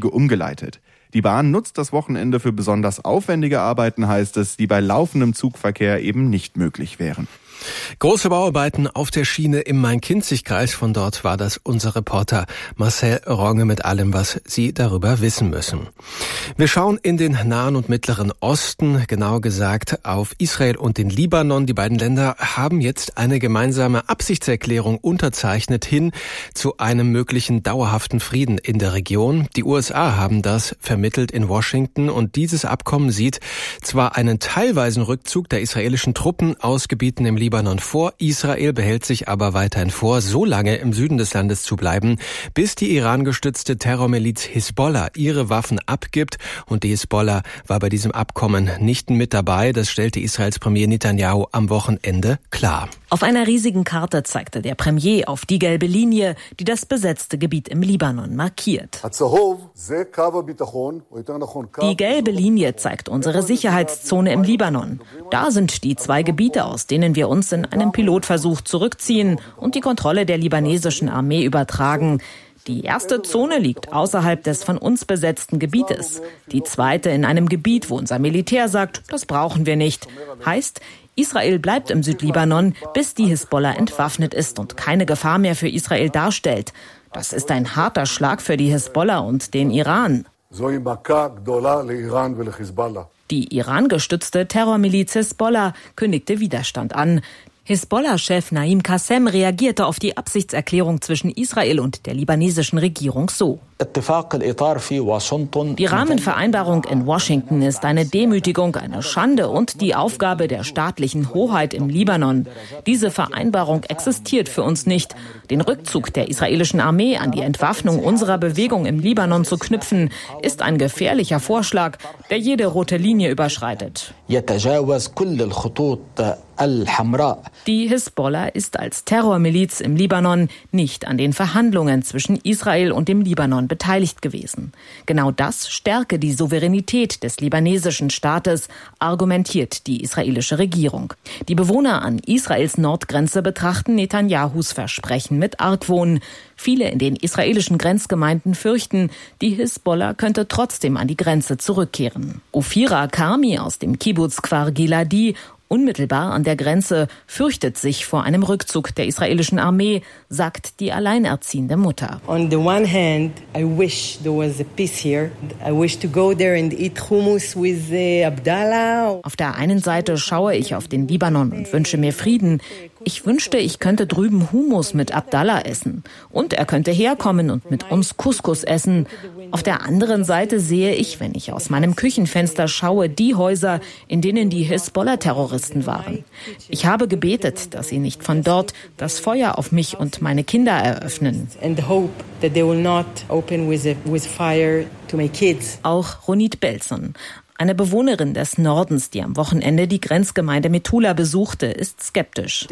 Züge umgeleitet. Die Bahn nutzt das Wochenende für besonders aufwendige Arbeiten, heißt es, die bei laufendem Zugverkehr eben nicht möglich wären. Große Bauarbeiten auf der Schiene im Main-Kinzig-Kreis. Von dort war das unser Reporter Marcel Ronge mit allem, was Sie darüber wissen müssen. Wir schauen in den Nahen und Mittleren Osten, genauer gesagt auf Israel und den Libanon. Die beiden Länder haben jetzt eine gemeinsame Absichtserklärung unterzeichnet hin zu einem möglichen dauerhaften Frieden in der Region. Die USA haben das vermittelt in Washington und dieses Abkommen sieht zwar einen teilweisen Rückzug der israelischen Truppen aus Gebieten im Libanon vor. Israel behält sich aber weiterhin vor, so lange im Süden des Landes zu bleiben, bis die Iran-gestützte Terrormiliz Hisbollah ihre Waffen abgibt. Und die Hisbollah war bei diesem Abkommen nicht mit dabei. Das stellte Israels Premier Netanyahu am Wochenende klar. Auf einer riesigen Karte zeigte der Premier auf die gelbe Linie, die das besetzte Gebiet im Libanon markiert. Die gelbe Linie zeigt unsere Sicherheitszone im Libanon. Da sind die 2 Gebiete, aus denen wir uns in einem Pilotversuch zurückziehen und die Kontrolle der libanesischen Armee übertragen. Die erste Zone liegt außerhalb des von uns besetzten Gebietes. Die zweite in einem Gebiet, wo unser Militär sagt, das brauchen wir nicht. Heißt, Israel bleibt im Südlibanon, bis die Hisbollah entwaffnet ist und keine Gefahr mehr für Israel darstellt. Das ist ein harter Schlag für die Hisbollah und den Iran. Die Iran-gestützte Terrormiliz Hisbollah kündigte Widerstand an. Hisbollah-Chef Naim Qassem reagierte auf die Absichtserklärung zwischen Israel und der libanesischen Regierung so. Die Rahmenvereinbarung in Washington ist eine Demütigung, eine Schande und die Aufgabe der staatlichen Hoheit im Libanon. Diese Vereinbarung existiert für uns nicht. Den Rückzug der israelischen Armee an die Entwaffnung unserer Bewegung im Libanon zu knüpfen, ist ein gefährlicher Vorschlag, der jede rote Linie überschreitet. Die Hisbollah ist als Terrormiliz im Libanon nicht an den Verhandlungen zwischen Israel und dem Libanon beteiligt gewesen. Genau das stärke die Souveränität des libanesischen Staates, argumentiert die israelische Regierung. Die Bewohner an Israels Nordgrenze betrachten Netanyahus Versprechen mit Argwohn. Viele in den israelischen Grenzgemeinden fürchten, die Hisbollah könnte trotzdem an die Grenze zurückkehren. Ofira Karmi aus dem Kibbutz Kfar Giladi, unmittelbar an der Grenze, fürchtet sich vor einem Rückzug der israelischen Armee, sagt die alleinerziehende Mutter. On the one hand, I wish there was a peace here. I wish to go there and eat hummus with Abdallah. Auf der einen Seite schaue ich auf den Libanon und wünsche mir Frieden. Ich wünschte, ich könnte drüben Hummus mit Abdallah essen. Und er könnte herkommen und mit uns Couscous essen. Auf der anderen Seite sehe ich, wenn ich aus meinem Küchenfenster schaue, die Häuser, in denen die Hisbollah-Terroristen waren. Ich habe gebetet, dass sie nicht von dort das Feuer auf mich und meine Kinder eröffnen. Auch Ronit Belson, eine Bewohnerin des Nordens, die am Wochenende die Grenzgemeinde Metula besuchte, ist skeptisch.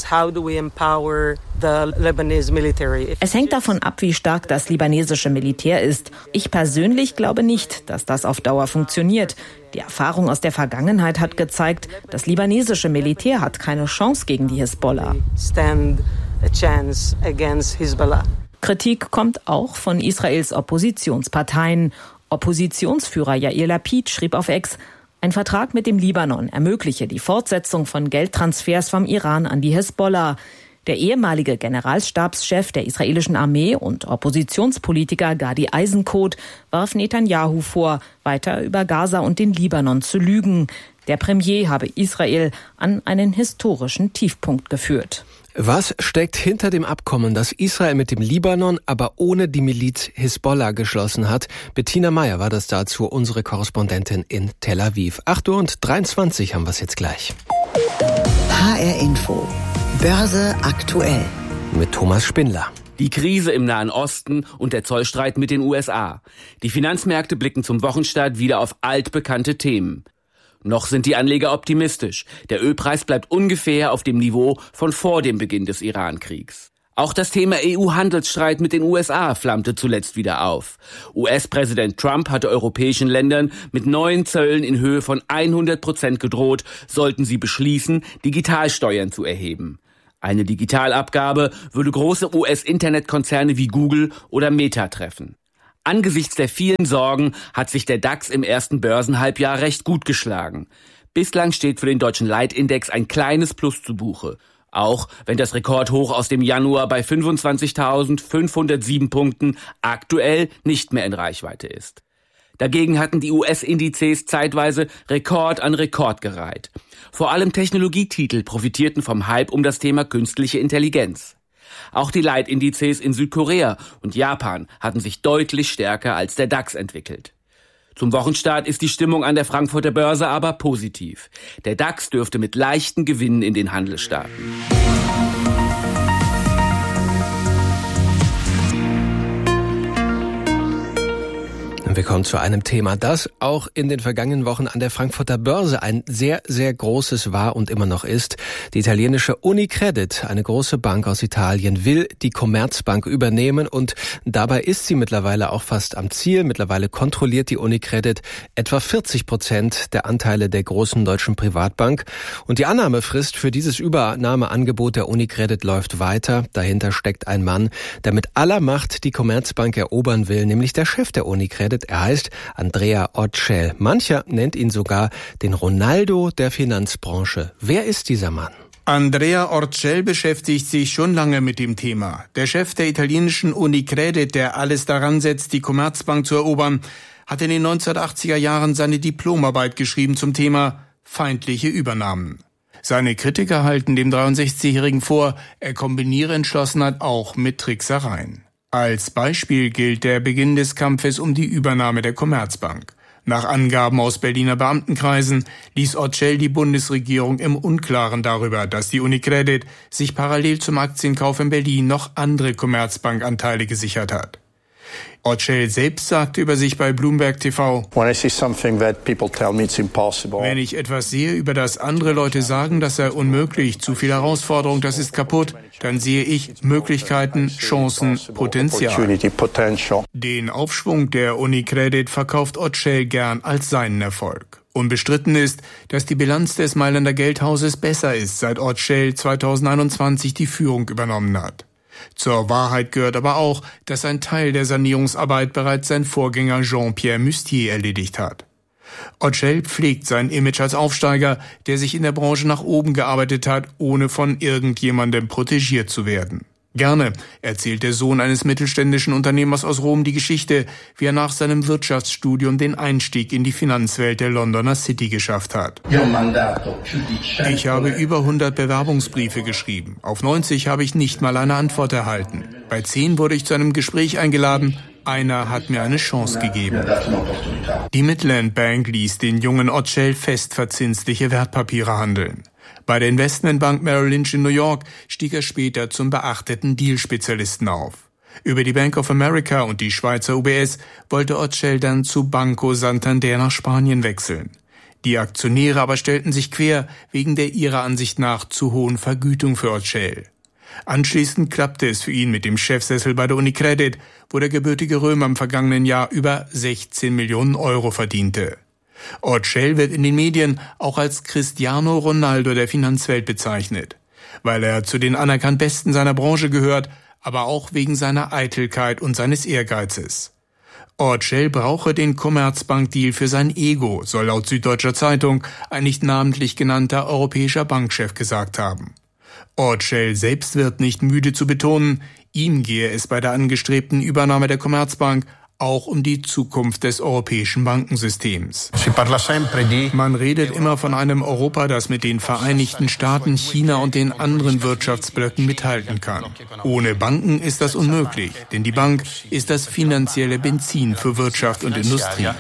Es hängt davon ab, wie stark das libanesische Militär ist. Ich persönlich glaube nicht, dass das auf Dauer funktioniert. Die Erfahrung aus der Vergangenheit hat gezeigt, das libanesische Militär hat keine Chance gegen die Hisbollah. Kritik kommt auch von Israels Oppositionsparteien. Oppositionsführer Yair Lapid schrieb auf X, ein Vertrag mit dem Libanon ermögliche die Fortsetzung von Geldtransfers vom Iran an die Hisbollah. Der ehemalige Generalstabschef der israelischen Armee und Oppositionspolitiker Gadi Eisenkot warf Netanyahu vor, weiter über Gaza und den Libanon zu lügen. Der Premier habe Israel an einen historischen Tiefpunkt geführt. Was steckt hinter dem Abkommen, das Israel mit dem Libanon, aber ohne die Miliz Hisbollah geschlossen hat? Bettina Meyer war das dazu, unsere Korrespondentin in Tel Aviv. 8:23 haben wir es jetzt gleich. HR Info. Börse aktuell. Mit Thomas Spindler. Die Krise im Nahen Osten und der Zollstreit mit den USA. Die Finanzmärkte blicken zum Wochenstart wieder auf altbekannte Themen. Noch sind die Anleger optimistisch. Der Ölpreis bleibt ungefähr auf dem Niveau von vor dem Beginn des Iran-Kriegs. Auch das Thema EU-Handelsstreit mit den USA flammte zuletzt wieder auf. US-Präsident Trump hatte europäischen Ländern mit neuen Zöllen in Höhe von 100% gedroht, sollten sie beschließen, Digitalsteuern zu erheben. Eine Digitalabgabe würde große US-Internetkonzerne wie Google oder Meta treffen. Angesichts der vielen Sorgen hat sich der DAX im ersten Börsenhalbjahr recht gut geschlagen. Bislang steht für den deutschen Leitindex ein kleines Plus zu Buche. Auch wenn das Rekordhoch aus dem Januar bei 25.507 Punkten aktuell nicht mehr in Reichweite ist. Dagegen hatten die US-Indizes zeitweise Rekord an Rekord gereiht. Vor allem Technologietitel profitierten vom Hype um das Thema künstliche Intelligenz. Auch die Leitindizes in Südkorea und Japan hatten sich deutlich stärker als der DAX entwickelt. Zum Wochenstart ist die Stimmung an der Frankfurter Börse aber positiv. Der DAX dürfte mit leichten Gewinnen in den Handel starten. Wir kommen zu einem Thema, das auch in den vergangenen Wochen an der Frankfurter Börse ein sehr, sehr großes war und immer noch ist. Die italienische Unicredit, eine große Bank aus Italien, will die Commerzbank übernehmen und dabei ist sie mittlerweile auch fast am Ziel. Mittlerweile kontrolliert die Unicredit etwa 40% der Anteile der großen deutschen Privatbank. Und die Annahmefrist für dieses Übernahmeangebot der Unicredit läuft weiter. Dahinter steckt ein Mann, der mit aller Macht die Commerzbank erobern will, nämlich der Chef der Unicredit. Er heißt Andrea Orcel. Mancher nennt ihn sogar den Ronaldo der Finanzbranche. Wer ist dieser Mann? Andrea Orcel beschäftigt sich schon lange mit dem Thema. Der Chef der italienischen Unicredit, der alles daran setzt, die Commerzbank zu erobern, hat in den 1980er Jahren seine Diplomarbeit geschrieben zum Thema feindliche Übernahmen. Seine Kritiker halten dem 63-Jährigen vor, er kombiniere Entschlossenheit auch mit Tricksereien. Als Beispiel gilt der Beginn des Kampfes um die Übernahme der Commerzbank. Nach Angaben aus Berliner Beamtenkreisen ließ Orcel die Bundesregierung im Unklaren darüber, dass die Unicredit sich parallel zum Aktienkauf in Berlin noch andere Commerzbank-Anteile gesichert hat. Orcel selbst sagte über sich bei Bloomberg TV: Wenn ich etwas sehe, über das andere Leute sagen, das sei unmöglich, zu viel Herausforderung, das ist kaputt, dann sehe ich Möglichkeiten, Chancen, Potenzial. Den Aufschwung der Unicredit verkauft Orcel gern als seinen Erfolg. Unbestritten ist, dass die Bilanz des Mailänder Geldhauses besser ist, seit Orcel 2021 die Führung übernommen hat. Zur Wahrheit gehört aber auch, dass ein Teil der Sanierungsarbeit bereits sein Vorgänger Jean-Pierre Mustier erledigt hat. Orcel pflegt sein Image als Aufsteiger, der sich in der Branche nach oben gearbeitet hat, ohne von irgendjemandem protegiert zu werden. Gerne erzählt der Sohn eines mittelständischen Unternehmers aus Rom die Geschichte, wie er nach seinem Wirtschaftsstudium den Einstieg in die Finanzwelt der Londoner City geschafft hat. Ich habe über 100 Bewerbungsbriefe geschrieben. Auf 90 habe ich nicht mal eine Antwort erhalten. Bei 10 wurde ich zu einem Gespräch eingeladen. Einer hat mir eine Chance gegeben. Die Midland Bank ließ den jungen Orcel festverzinsliche Wertpapiere handeln. Bei der Investmentbank Merrill Lynch in New York stieg er später zum beachteten Deal-Spezialisten auf. Über die Bank of America und die Schweizer UBS wollte Orcel dann zu Banco Santander nach Spanien wechseln. Die Aktionäre aber stellten sich quer wegen der ihrer Ansicht nach zu hohen Vergütung für Orcel. Anschließend klappte es für ihn mit dem Chefsessel bei der Unicredit, wo der gebürtige Römer im vergangenen Jahr über 16 Millionen Euro verdiente. Orcel wird in den Medien auch als Cristiano Ronaldo der Finanzwelt bezeichnet, weil er zu den anerkannt Besten seiner Branche gehört, aber auch wegen seiner Eitelkeit und seines Ehrgeizes. Orcel brauche den Commerzbank-Deal für sein Ego, soll laut Süddeutscher Zeitung ein nicht namentlich genannter europäischer Bankchef gesagt haben. Orcel selbst wird nicht müde zu betonen, ihm gehe es bei der angestrebten Übernahme der Commerzbank auch um die Zukunft des europäischen Bankensystems. Man redet immer von einem Europa, das mit den Vereinigten Staaten, China und den anderen Wirtschaftsblöcken mithalten kann. Ohne Banken ist das unmöglich, denn die Bank ist das finanzielle Benzin für Wirtschaft und Industrie.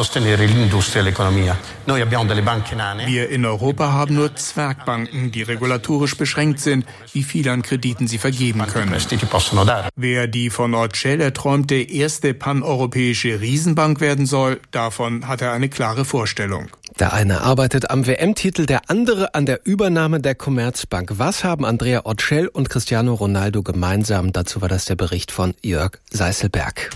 Wir in Europa haben nur Zwergbanken, die regulatorisch beschränkt sind, wie viel an Krediten sie vergeben können. Wer die von Orcel erträumte erste paneuropäische Riesenbank werden soll, davon hat er eine klare Vorstellung. Der eine arbeitet am WM-Titel, der andere an der Übernahme der Commerzbank. Was haben Andrea Orcel und Cristiano Ronaldo gemeinsam? Dazu war das der Bericht von Jörg Seißelberg.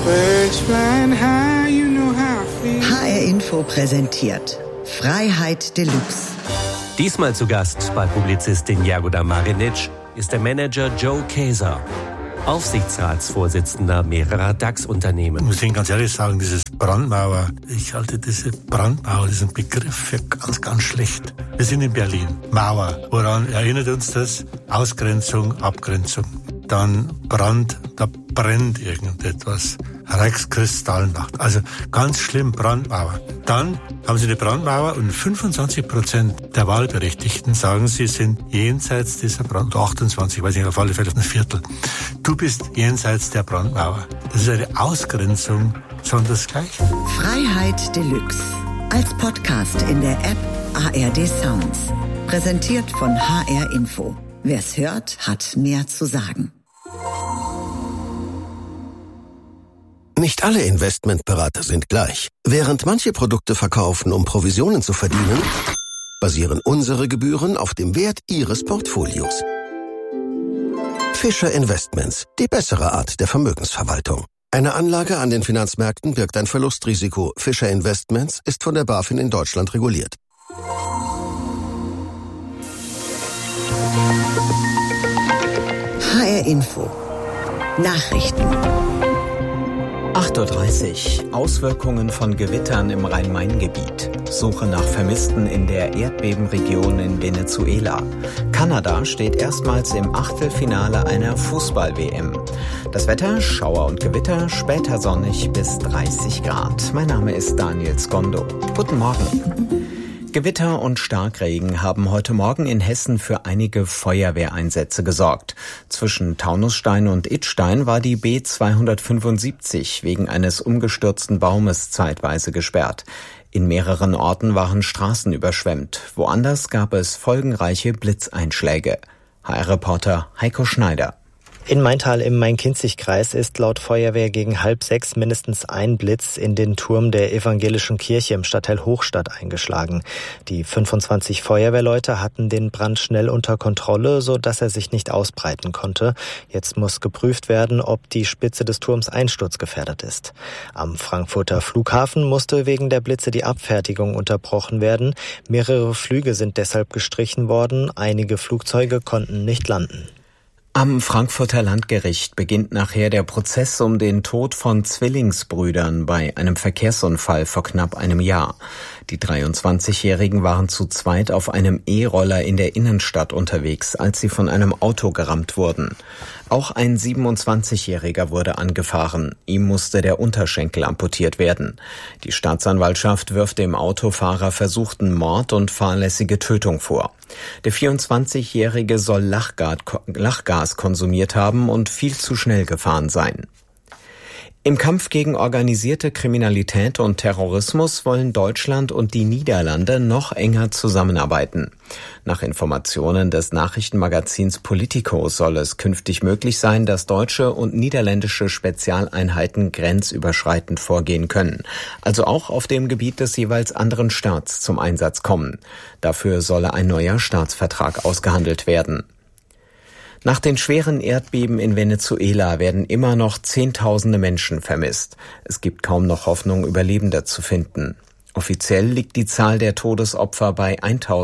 HR Info präsentiert Freiheit Deluxe. Diesmal zu Gast bei Publizistin Jagoda Marinic ist der Manager Joe Kezer. Aufsichtsratsvorsitzender mehrerer DAX-Unternehmen. Ich muss Ihnen ganz ehrlich sagen, dieses Brandmauer, ich halte diese Brandmauer, diesen Begriff für ganz, ganz schlecht. Wir sind in Berlin. Mauer. Woran erinnert uns das? Ausgrenzung, Abgrenzung. Dann Brand, da brennt irgendetwas. Reichskristallnacht. Also ganz schlimm, Brandmauer. Dann haben Sie eine Brandmauer und 25% der Wahlberechtigten sagen, sie sind jenseits dieser Brandmauer. 28, weiß nicht, auf alle Fälle ein Viertel. Du bist jenseits der Brandmauer. Das ist eine Ausgrenzung, sondersgleichen. Freiheit Deluxe. Als Podcast in der App ARD Sounds. Präsentiert von HR Info. Wer's hört, hat mehr zu sagen. Nicht alle Investmentberater sind gleich. Während manche Produkte verkaufen, um Provisionen zu verdienen, basieren unsere Gebühren auf dem Wert Ihres Portfolios. Fischer Investments, die bessere Art der Vermögensverwaltung. Eine Anlage an den Finanzmärkten birgt ein Verlustrisiko. Fischer Investments ist von der BaFin in Deutschland reguliert. HR Info. Nachrichten. 8:30 Uhr. Auswirkungen von Gewittern im Rhein-Main-Gebiet. Suche nach Vermissten in der Erdbebenregion in Venezuela. Kanada steht erstmals im Achtelfinale einer Fußball-WM. Das Wetter, Schauer und Gewitter, später sonnig bis 30 Grad. Mein Name ist Daniel Skondo. Guten Morgen. Gewitter und Starkregen haben heute Morgen in Hessen für einige Feuerwehreinsätze gesorgt. Zwischen Taunusstein und Idstein war die B275 wegen eines umgestürzten Baumes zeitweise gesperrt. In mehreren Orten waren Straßen überschwemmt. Woanders gab es folgenreiche Blitzeinschläge. HR-Reporter Heiko Schneider. In Maintal im Main-Kinzig-Kreis ist laut Feuerwehr gegen 5:30 mindestens ein Blitz in den Turm der evangelischen Kirche im Stadtteil Hochstadt eingeschlagen. Die 25 Feuerwehrleute hatten den Brand schnell unter Kontrolle, sodass er sich nicht ausbreiten konnte. Jetzt muss geprüft werden, ob die Spitze des Turms einsturzgefährdet ist. Am Frankfurter Flughafen musste wegen der Blitze die Abfertigung unterbrochen werden. Mehrere Flüge sind deshalb gestrichen worden. Einige Flugzeuge konnten nicht landen. Am Frankfurter Landgericht beginnt nachher der Prozess um den Tod von Zwillingsbrüdern bei einem Verkehrsunfall vor knapp einem Jahr. Die 23-Jährigen waren zu zweit auf einem E-Roller in der Innenstadt unterwegs, als sie von einem Auto gerammt wurden. Auch ein 27-Jähriger wurde angefahren. Ihm musste der Unterschenkel amputiert werden. Die Staatsanwaltschaft wirft dem Autofahrer versuchten Mord und fahrlässige Tötung vor. Der 24-Jährige soll Lachgas konsumiert haben und viel zu schnell gefahren sein. Im Kampf gegen organisierte Kriminalität und Terrorismus wollen Deutschland und die Niederlande noch enger zusammenarbeiten. Nach Informationen des Nachrichtenmagazins Politico soll es künftig möglich sein, dass deutsche und niederländische Spezialeinheiten grenzüberschreitend vorgehen können, also auch auf dem Gebiet des jeweils anderen Staats zum Einsatz kommen. Dafür solle ein neuer Staatsvertrag ausgehandelt werden. Nach den schweren Erdbeben in Venezuela werden immer noch Zehntausende Menschen vermisst. Es gibt kaum noch Hoffnung, Überlebende zu finden. Offiziell liegt die Zahl der Todesopfer bei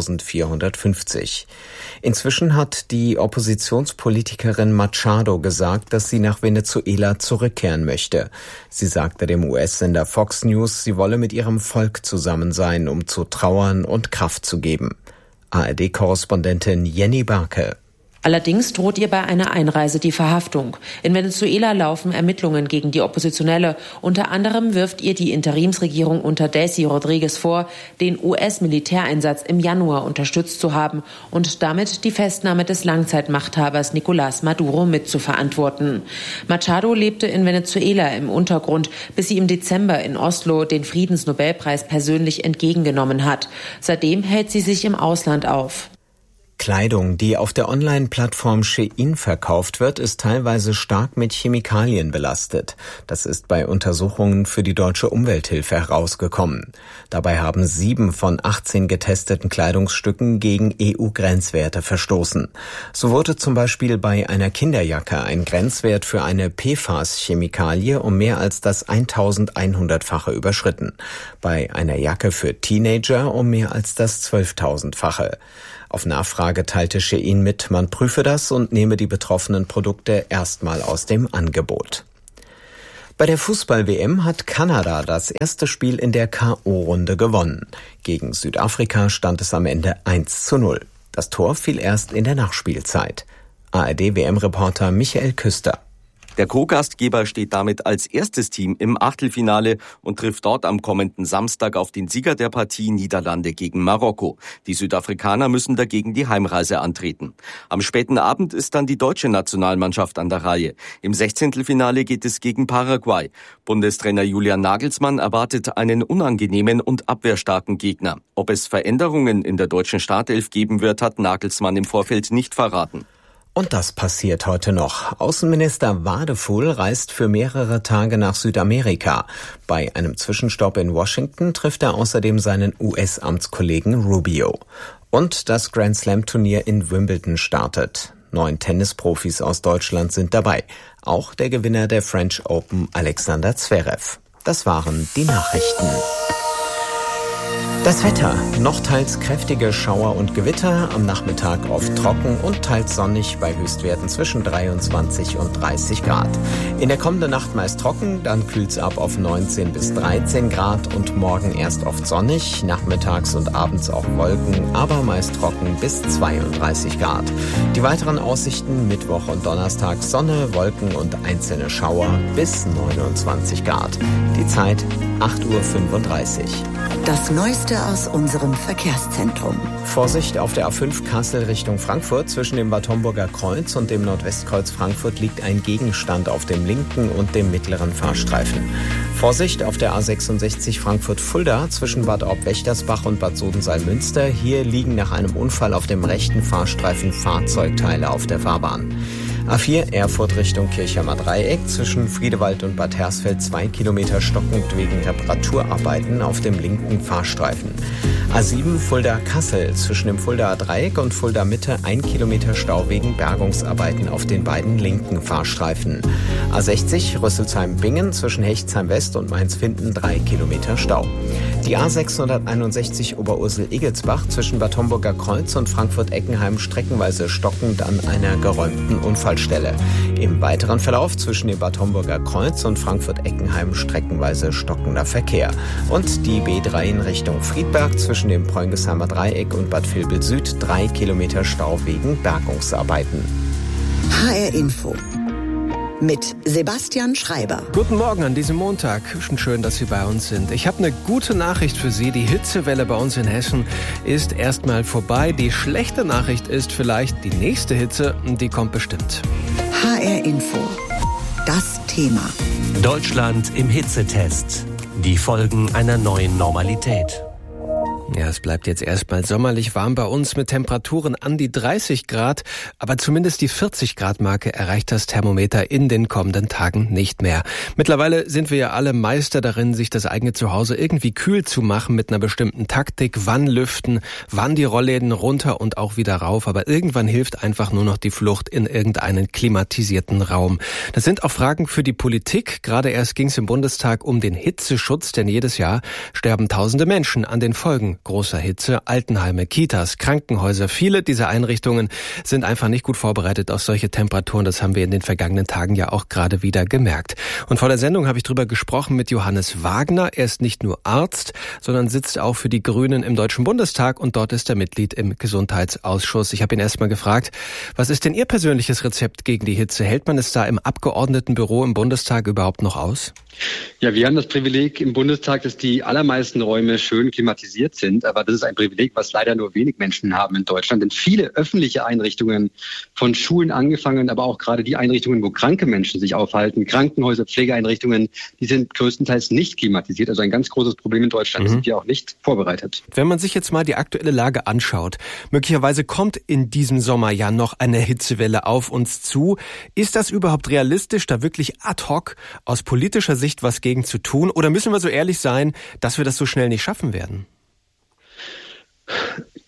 1450. Inzwischen hat die Oppositionspolitikerin Machado gesagt, dass sie nach Venezuela zurückkehren möchte. Sie sagte dem US-Sender Fox News, sie wolle mit ihrem Volk zusammen sein, um zu trauern und Kraft zu geben. ARD-Korrespondentin Jenny Barke. Allerdings droht ihr bei einer Einreise die Verhaftung. In Venezuela laufen Ermittlungen gegen die Oppositionelle. Unter anderem wirft ihr die Interimsregierung unter Delcy Rodriguez vor, den US-Militäreinsatz im Januar unterstützt zu haben und damit die Festnahme des Langzeitmachthabers Nicolás Maduro mitzuverantworten. Machado lebte in Venezuela im Untergrund, bis sie im Dezember in Oslo den Friedensnobelpreis persönlich entgegengenommen hat. Seitdem hält sie sich im Ausland auf. Kleidung, die auf der Online-Plattform Shein verkauft wird, ist teilweise stark mit Chemikalien belastet. Das ist bei Untersuchungen für die Deutsche Umwelthilfe herausgekommen. Dabei haben 7 von 18 getesteten Kleidungsstücken gegen EU-Grenzwerte verstoßen. So wurde zum Beispiel bei einer Kinderjacke ein Grenzwert für eine PFAS-Chemikalie um mehr als das 1100-fache überschritten. Bei einer Jacke für Teenager um mehr als das 12.000-fache. Auf Nachfrage Tage teilte Shein mit, man prüfe das und nehme die betroffenen Produkte erstmal aus dem Angebot. Bei der Fußball-WM hat Kanada das erste Spiel in der K.O.-Runde gewonnen. Gegen Südafrika stand es am Ende 1:0. Das Tor fiel erst in der Nachspielzeit. ARD-WM-Reporter Michael Küster. Der Co-Gastgeber steht damit als erstes Team im Achtelfinale und trifft dort am kommenden Samstag auf den Sieger der Partie Niederlande gegen Marokko. Die Südafrikaner müssen dagegen die Heimreise antreten. Am späten Abend ist dann die deutsche Nationalmannschaft an der Reihe. Im 16. geht es gegen Paraguay. Bundestrainer Julian Nagelsmann erwartet einen unangenehmen und abwehrstarken Gegner. Ob es Veränderungen in der deutschen Startelf geben wird, hat Nagelsmann im Vorfeld nicht verraten. Und das passiert heute noch. Außenminister Wadefuhl reist für mehrere Tage nach Südamerika. Bei einem Zwischenstopp in Washington trifft er außerdem seinen US-Amtskollegen Rubio. Und das Grand-Slam-Turnier in Wimbledon startet. 9 Tennisprofis aus Deutschland sind dabei. Auch der Gewinner der French Open, Alexander Zverev. Das waren die Nachrichten. Das Wetter. Noch teils kräftige Schauer und Gewitter, am Nachmittag oft trocken und teils sonnig bei Höchstwerten zwischen 23 und 30 Grad. In der kommenden Nacht meist trocken, dann kühlt's ab auf 19 bis 13 Grad und morgen erst oft sonnig, nachmittags und abends auch Wolken, aber meist trocken bis 32 Grad. Die weiteren Aussichten Mittwoch und Donnerstag Sonne, Wolken und einzelne Schauer bis 29 Grad. Die Zeit 8:35 Uhr. Das Neueste aus unserem Verkehrszentrum. Vorsicht auf der A5 Kassel Richtung Frankfurt. Zwischen dem Bad Homburger Kreuz und dem Nordwestkreuz Frankfurt liegt ein Gegenstand auf dem linken und dem mittleren Fahrstreifen. Vorsicht auf der A66 Frankfurt-Fulda zwischen Bad Aub-Wächtersbach und Bad Sodenseil-Münster. Hier liegen nach einem Unfall auf dem rechten Fahrstreifen Fahrzeugteile auf der Fahrbahn. A4 Erfurt Richtung Kirchheimer Dreieck zwischen Friedewald und Bad Hersfeld 2 Kilometer stockend wegen Reparaturarbeiten auf dem linken Fahrstreifen. A7 Fulda-Kassel zwischen dem Fuldaer Dreieck und Fulda Mitte 1 Kilometer Stau wegen Bergungsarbeiten auf den beiden linken Fahrstreifen. A60 Rüsselsheim-Bingen zwischen Hechtsheim West und Mainz-Finden 3 Kilometer Stau. Die A661 Oberursel-Egelsbach zwischen Bad Homburger Kreuz und Frankfurt-Eckenheim streckenweise stockend an einer geräumten Unfallstelle. Im weiteren Verlauf zwischen dem Bad Homburger Kreuz und Frankfurt-Eckenheim streckenweise stockender Verkehr. Und die B3 in Richtung Friedberg zwischen dem Preungesheimer Dreieck und Bad Vilbel Süd 3 Kilometer Stau wegen Bergungsarbeiten. HR Info mit Sebastian Schreiber. Guten Morgen an diesem Montag. Schön, dass Sie bei uns sind. Ich habe eine gute Nachricht für Sie. Die Hitzewelle bei uns in Hessen ist erstmal vorbei. Die schlechte Nachricht ist vielleicht, die nächste Hitze, die kommt bestimmt. HR Info. Das Thema. Deutschland im Hitzetest. Die Folgen einer neuen Normalität. Ja, es bleibt jetzt erstmal sommerlich warm bei uns mit Temperaturen an die 30 Grad, aber zumindest die 40-Grad-Marke erreicht das Thermometer in den kommenden Tagen nicht mehr. Mittlerweile sind wir ja alle Meister darin, sich das eigene Zuhause irgendwie kühl zu machen mit einer bestimmten Taktik, wann lüften, wann die Rollläden runter und auch wieder rauf, aber irgendwann hilft einfach nur noch die Flucht in irgendeinen klimatisierten Raum. Das sind auch Fragen für die Politik. Gerade erst ging es im Bundestag um den Hitzeschutz, denn jedes Jahr sterben tausende Menschen an den Folgen großer Hitze, Altenheime, Kitas, Krankenhäuser. Viele dieser Einrichtungen sind einfach nicht gut vorbereitet auf solche Temperaturen. Das haben wir in den vergangenen Tagen ja auch gerade wieder gemerkt. Und vor der Sendung habe ich drüber gesprochen mit Johannes Wagner. Er ist nicht nur Arzt, sondern sitzt auch für die Grünen im Deutschen Bundestag und dort ist er Mitglied im Gesundheitsausschuss. Ich habe ihn erstmal gefragt, was ist denn Ihr persönliches Rezept gegen die Hitze? Hält man es da im Abgeordnetenbüro im Bundestag überhaupt noch aus? Ja, wir haben das Privileg im Bundestag, dass die allermeisten Räume schön klimatisiert sind. Aber das ist ein Privileg, was leider nur wenig Menschen haben in Deutschland. Denn viele öffentliche Einrichtungen, von Schulen angefangen, aber auch gerade die Einrichtungen, wo kranke Menschen sich aufhalten, Krankenhäuser, Pflegeeinrichtungen, die sind größtenteils nicht klimatisiert. Also ein ganz großes Problem in Deutschland. Da sind wir auch nicht vorbereitet. Wenn man sich jetzt mal die aktuelle Lage anschaut, möglicherweise kommt in diesem Sommer ja noch eine Hitzewelle auf uns zu. Ist das überhaupt realistisch, da wirklich ad hoc aus politischer Sicht was gegen zu tun? Oder müssen wir so ehrlich sein, dass wir das so schnell nicht schaffen werden?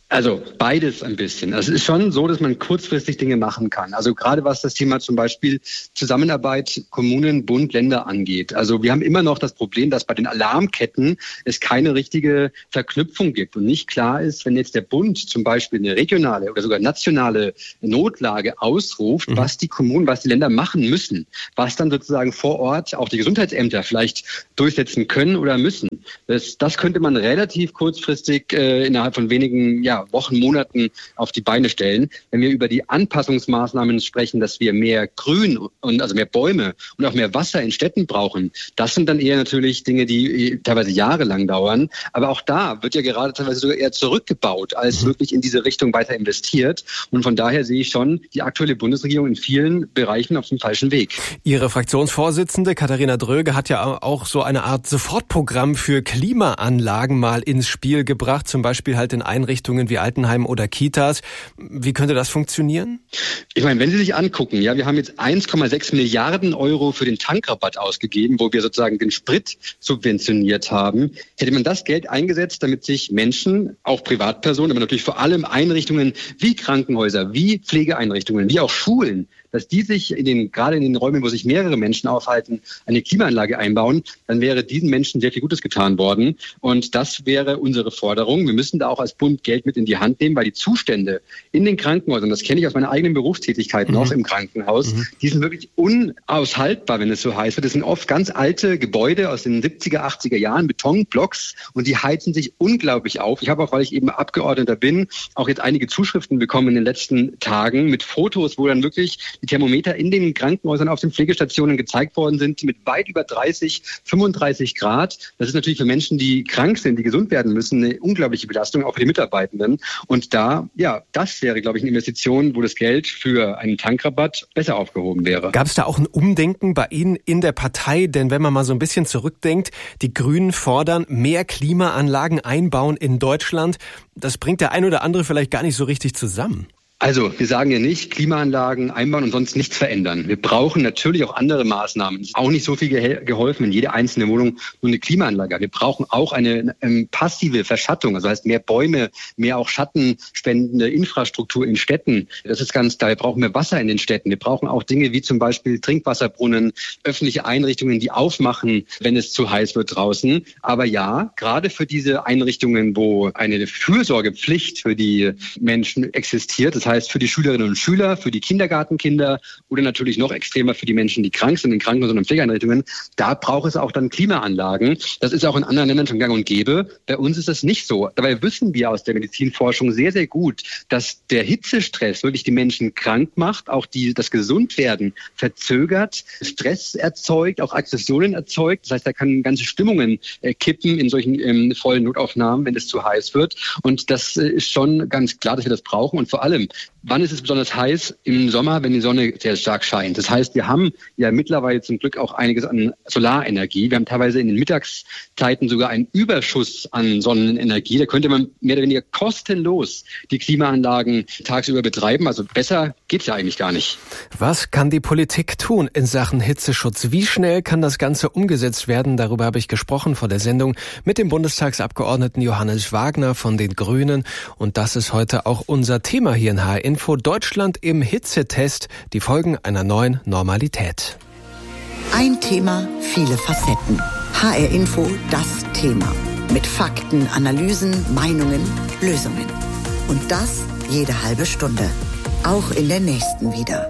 Also beides ein bisschen. Also es ist schon so, dass man kurzfristig Dinge machen kann. Also gerade was das Thema zum Beispiel Zusammenarbeit Kommunen, Bund, Länder angeht. Also wir haben immer noch das Problem, dass bei den Alarmketten es keine richtige Verknüpfung gibt und nicht klar ist, wenn jetzt der Bund zum Beispiel eine regionale oder sogar nationale Notlage ausruft, was die Kommunen, was die Länder machen müssen, was dann sozusagen vor Ort auch die Gesundheitsämter vielleicht durchsetzen können oder müssen. Das könnte man relativ kurzfristig innerhalb von wenigen Wochen, Monaten auf die Beine stellen. Wenn wir über die Anpassungsmaßnahmen sprechen, dass wir mehr Grün und also mehr Bäume und auch mehr Wasser in Städten brauchen, das sind dann eher natürlich Dinge, die teilweise jahrelang dauern. Aber auch da wird ja gerade teilweise sogar eher zurückgebaut, als wirklich in diese Richtung weiter investiert. Und von daher sehe ich schon die aktuelle Bundesregierung in vielen Bereichen auf dem falschen Weg. Ihre Fraktionsvorsitzende Katharina Dröge hat ja auch so eine Art Sofortprogramm für Klimaanlagen mal ins Spiel gebracht, zum Beispiel halt in Einrichtungen wie Altenheim oder Kitas. Wie könnte das funktionieren? Ich meine, wenn Sie sich angucken, wir haben jetzt 1,6 Milliarden Euro für den Tankrabatt ausgegeben, wo wir sozusagen den Sprit subventioniert haben. Hätte man das Geld eingesetzt, damit sich Menschen, auch Privatpersonen, aber natürlich vor allem Einrichtungen wie Krankenhäuser, wie Pflegeeinrichtungen, wie auch Schulen, dass die sich gerade in den Räumen, wo sich mehrere Menschen aufhalten, eine Klimaanlage einbauen, dann wäre diesen Menschen sehr viel Gutes getan worden. Und das wäre unsere Forderung. Wir müssen da auch als Bund Geld mit in die Hand nehmen, weil die Zustände in den Krankenhäusern, das kenne ich aus meiner eigenen Berufstätigkeit noch im Krankenhaus, die sind wirklich unaushaltbar, wenn es so heißt. Das sind oft ganz alte Gebäude aus den 70er, 80er Jahren, Betonblocks, und die heizen sich unglaublich auf. Ich habe auch, weil ich eben Abgeordneter bin, auch jetzt einige Zuschriften bekommen in den letzten Tagen mit Fotos, wo dann wirklich die Thermometer in den Krankenhäusern auf den Pflegestationen gezeigt worden sind mit weit über 30, 35 Grad. Das ist natürlich für Menschen, die krank sind, die gesund werden müssen, eine unglaubliche Belastung, auch für die Mitarbeitenden. Und das wäre, glaube ich, eine Investition, wo das Geld für einen Tankrabatt besser aufgehoben wäre. Gab es da auch ein Umdenken bei Ihnen in der Partei? Denn wenn man mal so ein bisschen zurückdenkt, die Grünen fordern mehr Klimaanlagen einbauen in Deutschland. Das bringt der ein oder andere vielleicht gar nicht so richtig zusammen. Also, wir sagen ja nicht, Klimaanlagen einbauen und sonst nichts verändern. Wir brauchen natürlich auch andere Maßnahmen. Es ist auch nicht so viel geholfen, wenn jede einzelne Wohnung nur eine Klimaanlage hat. Wir brauchen auch eine passive Verschattung, also heißt mehr Bäume, mehr auch schattenspendende Infrastruktur in Städten. Das ist ganz klar. Wir brauchen mehr Wasser in den Städten. Wir brauchen auch Dinge wie zum Beispiel Trinkwasserbrunnen, öffentliche Einrichtungen, die aufmachen, wenn es zu heiß wird draußen. Aber ja, gerade für diese Einrichtungen, wo eine Fürsorgepflicht für die Menschen existiert, das heißt für die Schülerinnen und Schüler, für die Kindergartenkinder oder natürlich noch extremer für die Menschen, die krank sind in Krankenhäusern und Pflegeeinrichtungen, da braucht es auch dann Klimaanlagen. Das ist auch in anderen Ländern schon gang und gäbe. Bei uns ist das nicht so. Dabei wissen wir aus der Medizinforschung sehr, sehr gut, dass der Hitzestress wirklich die Menschen krank macht, auch das Gesundwerden verzögert, Stress erzeugt, auch Aggressionen erzeugt. Das heißt, da kann ganze Stimmungen kippen in solchen vollen Notaufnahmen, wenn es zu heiß wird. Und das ist schon ganz klar, dass wir das brauchen. Und vor allem, wann ist es besonders heiß? Im Sommer, wenn die Sonne sehr stark scheint. Das heißt, wir haben ja mittlerweile zum Glück auch einiges an Solarenergie. Wir haben teilweise in den Mittagszeiten sogar einen Überschuss an Sonnenenergie. Da könnte man mehr oder weniger kostenlos die Klimaanlagen tagsüber betreiben. Also besser geht's ja eigentlich gar nicht. Was kann die Politik tun in Sachen Hitzeschutz? Wie schnell kann das Ganze umgesetzt werden? Darüber habe ich gesprochen vor der Sendung mit dem Bundestagsabgeordneten Johannes Wagner von den Grünen. Und das ist heute auch unser Thema hier in HR Info. Deutschland im Hitzetest. Die Folgen einer neuen Normalität. Ein Thema, viele Facetten. HR Info, das Thema. Mit Fakten, Analysen, Meinungen, Lösungen. Und das jede halbe Stunde. Auch in der nächsten wieder.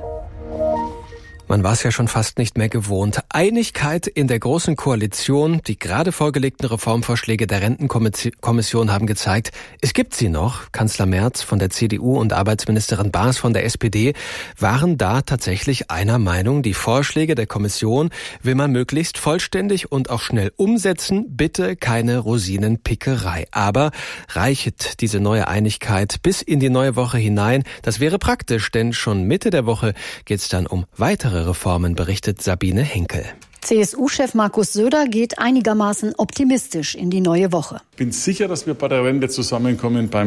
Man war es ja schon fast nicht mehr gewohnt. Einigkeit in der Großen Koalition. Die gerade vorgelegten Reformvorschläge der Rentenkommission haben gezeigt, es gibt sie noch. Kanzler Merz von der CDU und Arbeitsministerin Baas von der SPD waren da tatsächlich einer Meinung. Die Vorschläge der Kommission will man möglichst vollständig und auch schnell umsetzen. Bitte keine Rosinenpickerei. Aber reicht diese neue Einigkeit bis in die neue Woche hinein? Das wäre praktisch, denn schon Mitte der Woche geht es dann um weitere Reformen, berichtet Sabine Henkel. CSU-Chef Markus Söder geht einigermaßen optimistisch in die neue Woche. Ich bin sicher, dass wir bei der Wende zusammenkommen beim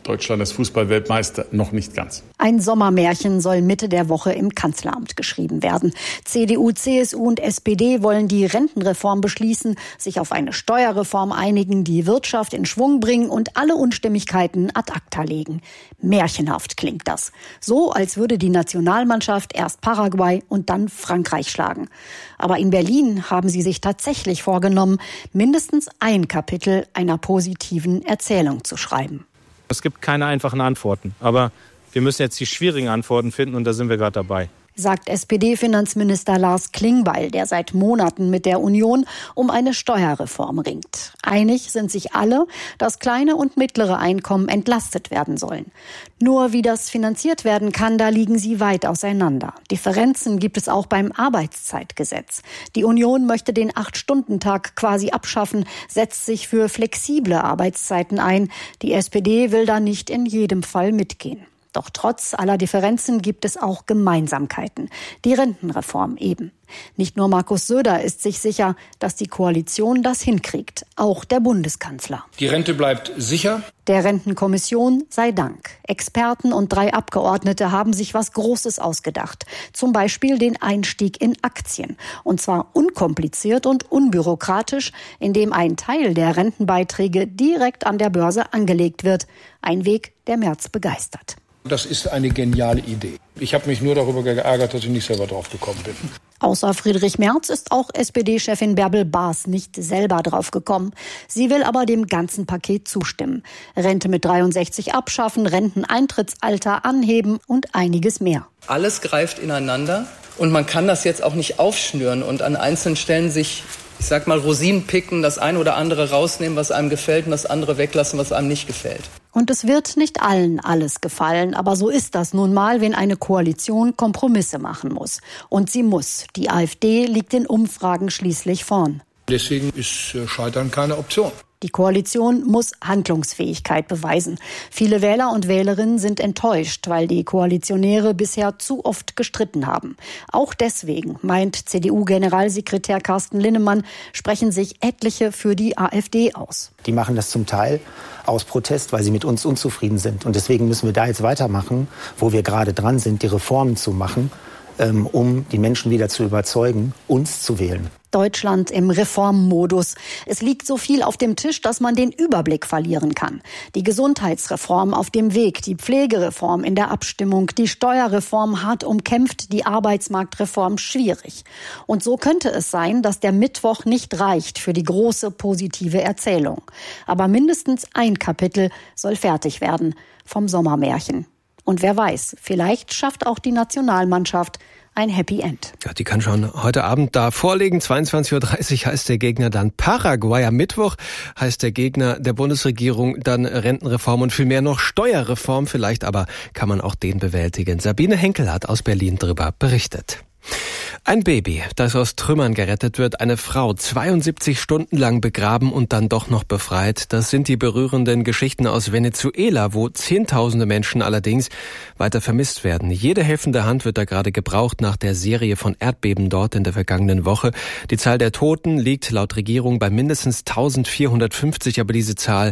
Deutschland ist Fußball-Weltmeister, noch nicht ganz. Ein Sommermärchen soll Mitte der Woche im Kanzleramt geschrieben werden. CDU, CSU und SPD wollen die Rentenreform beschließen, sich auf eine Steuerreform einigen, die Wirtschaft in Schwung bringen und alle Unstimmigkeiten ad acta legen. Märchenhaft klingt das. So, als würde die Nationalmannschaft erst Paraguay und dann Frankreich schlagen. Aber in Berlin haben sie sich tatsächlich vorgenommen, mindestens ein Kapitel einer positiven Erzählung zu schreiben. Es gibt keine einfachen Antworten, aber wir müssen jetzt die schwierigen Antworten finden und da sind wir gerade dabei. Sagt SPD-Finanzminister Lars Klingbeil, der seit Monaten mit der Union um eine Steuerreform ringt. Einig sind sich alle, dass kleine und mittlere Einkommen entlastet werden sollen. Nur wie das finanziert werden kann, da liegen sie weit auseinander. Differenzen gibt es auch beim Arbeitszeitgesetz. Die Union möchte den 8-Stunden-Tag quasi abschaffen, setzt sich für flexible Arbeitszeiten ein. Die SPD will da nicht in jedem Fall mitgehen. Doch trotz aller Differenzen gibt es auch Gemeinsamkeiten. Die Rentenreform eben. Nicht nur Markus Söder ist sich sicher, dass die Koalition das hinkriegt. Auch der Bundeskanzler. Die Rente bleibt sicher. Der Rentenkommission sei Dank. Experten und 3 Abgeordnete haben sich was Großes ausgedacht. Zum Beispiel den Einstieg in Aktien. Und zwar unkompliziert und unbürokratisch, indem ein Teil der Rentenbeiträge direkt an der Börse angelegt wird. Ein Weg, der Merz begeistert. Das ist eine geniale Idee. Ich habe mich nur darüber geärgert, dass ich nicht selber drauf gekommen bin. Außer Friedrich Merz ist auch SPD-Chefin Bärbel Baas nicht selber drauf gekommen. Sie will aber dem ganzen Paket zustimmen. Rente mit 63 abschaffen, Renteneintrittsalter anheben und einiges mehr. Alles greift ineinander und man kann das jetzt auch nicht aufschnüren und an einzelnen Stellen sich, ich sag mal, Rosinen picken, das eine oder andere rausnehmen, was einem gefällt und das andere weglassen, was einem nicht gefällt. Und es wird nicht allen alles gefallen, aber so ist das nun mal, wenn eine Koalition Kompromisse machen muss. Und sie muss. Die AfD liegt in Umfragen schließlich vorn. Deswegen ist Scheitern keine Option. Die Koalition muss Handlungsfähigkeit beweisen. Viele Wähler und Wählerinnen sind enttäuscht, weil die Koalitionäre bisher zu oft gestritten haben. Auch deswegen, meint CDU-Generalsekretär Carsten Linnemann, sprechen sich etliche für die AfD aus. Die machen das zum Teil aus Protest, weil sie mit uns unzufrieden sind. Und deswegen müssen wir da jetzt weitermachen, wo wir gerade dran sind, die Reformen zu machen, um die Menschen wieder zu überzeugen, uns zu wählen. Deutschland im Reformmodus. Es liegt so viel auf dem Tisch, dass man den Überblick verlieren kann. Die Gesundheitsreform auf dem Weg, die Pflegereform in der Abstimmung, die Steuerreform hart umkämpft, die Arbeitsmarktreform schwierig. Und so könnte es sein, dass der Mittwoch nicht reicht für die große positive Erzählung. Aber mindestens ein Kapitel soll fertig werden vom Sommermärchen. Und wer weiß, vielleicht schafft auch die Nationalmannschaft ein Happy End. Ja, die kann schon heute Abend da vorlegen. 22:30 Uhr heißt der Gegner dann Paraguay. Am Mittwoch heißt der Gegner der Bundesregierung dann Rentenreform und vielmehr noch Steuerreform. Vielleicht aber kann man auch den bewältigen. Sabine Henkel hat aus Berlin darüber berichtet. Ein Baby, das aus Trümmern gerettet wird, eine Frau 72 Stunden lang begraben und dann doch noch befreit. Das sind die berührenden Geschichten aus Venezuela, wo Zehntausende Menschen allerdings weiter vermisst werden. Jede helfende Hand wird da gerade gebraucht nach der Serie von Erdbeben dort in der vergangenen Woche. Die Zahl der Toten liegt laut Regierung bei mindestens 1450, aber diese Zahl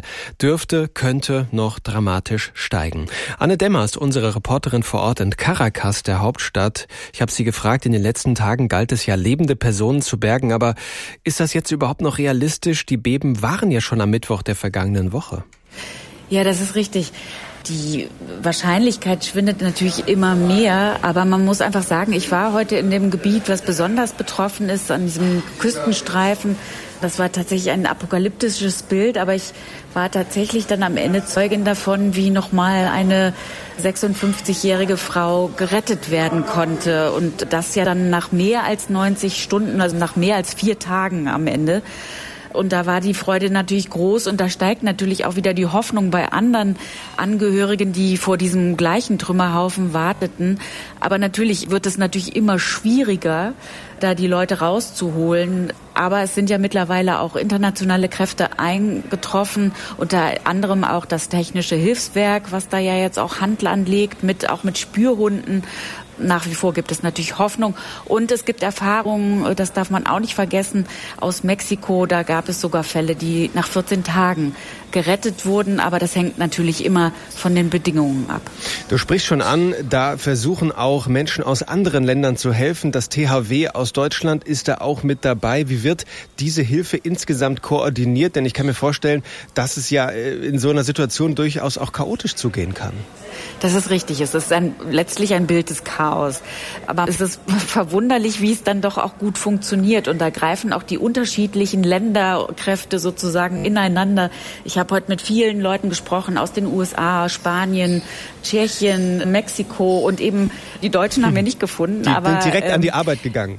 könnte noch dramatisch steigen. Anne Demmer ist unsere Reporterin vor Ort in Caracas, der Hauptstadt. Ich habe sie gefragt, in den letzten Tagen galt es ja, lebende Personen zu bergen, aber ist das jetzt überhaupt noch realistisch? Die Beben waren ja schon am Mittwoch der vergangenen Woche. Ja, das ist richtig. Die Wahrscheinlichkeit schwindet natürlich immer mehr, aber man muss einfach sagen, ich war heute in dem Gebiet, was besonders betroffen ist, an diesem Küstenstreifen. Das war tatsächlich ein apokalyptisches Bild, aber ich war tatsächlich dann am Ende Zeugin davon, wie nochmal eine 56-jährige Frau gerettet werden konnte. Und das ja dann nach mehr als 90 Stunden, also nach mehr als 4 Tagen am Ende. Und da war die Freude natürlich groß und da steigt natürlich auch wieder die Hoffnung bei anderen Angehörigen, die vor diesem gleichen Trümmerhaufen warteten. Aber natürlich wird es natürlich immer schwieriger, da die Leute rauszuholen. Aber es sind ja mittlerweile auch internationale Kräfte eingetroffen, unter anderem auch das Technische Hilfswerk, was da ja jetzt auch Hand anlegt, auch mit Spürhunden. nach wie vor gibt es natürlich Hoffnung. Und es gibt Erfahrungen, das darf man auch nicht vergessen, aus Mexiko. Da gab es sogar Fälle, die nach 14 Tagen gerettet wurden. Aber das hängt natürlich immer von den Bedingungen ab. Du sprichst schon an, da versuchen auch Menschen aus anderen Ländern zu helfen. Das THW aus Deutschland ist da auch mit dabei. Wie wird diese Hilfe insgesamt koordiniert? Denn ich kann mir vorstellen, dass es ja in so einer Situation durchaus auch chaotisch zugehen kann. Das ist richtig. Es ist letztlich ein Bild des Chaos. Aber es ist verwunderlich, wie es dann doch auch gut funktioniert. Und da greifen auch die unterschiedlichen Länderkräfte sozusagen ineinander. Ich habe heute mit vielen Leuten gesprochen aus den USA, Spanien, Tschechien, Mexiko. Und eben die Deutschen haben wir nicht gefunden. Die sind direkt an die Arbeit gegangen.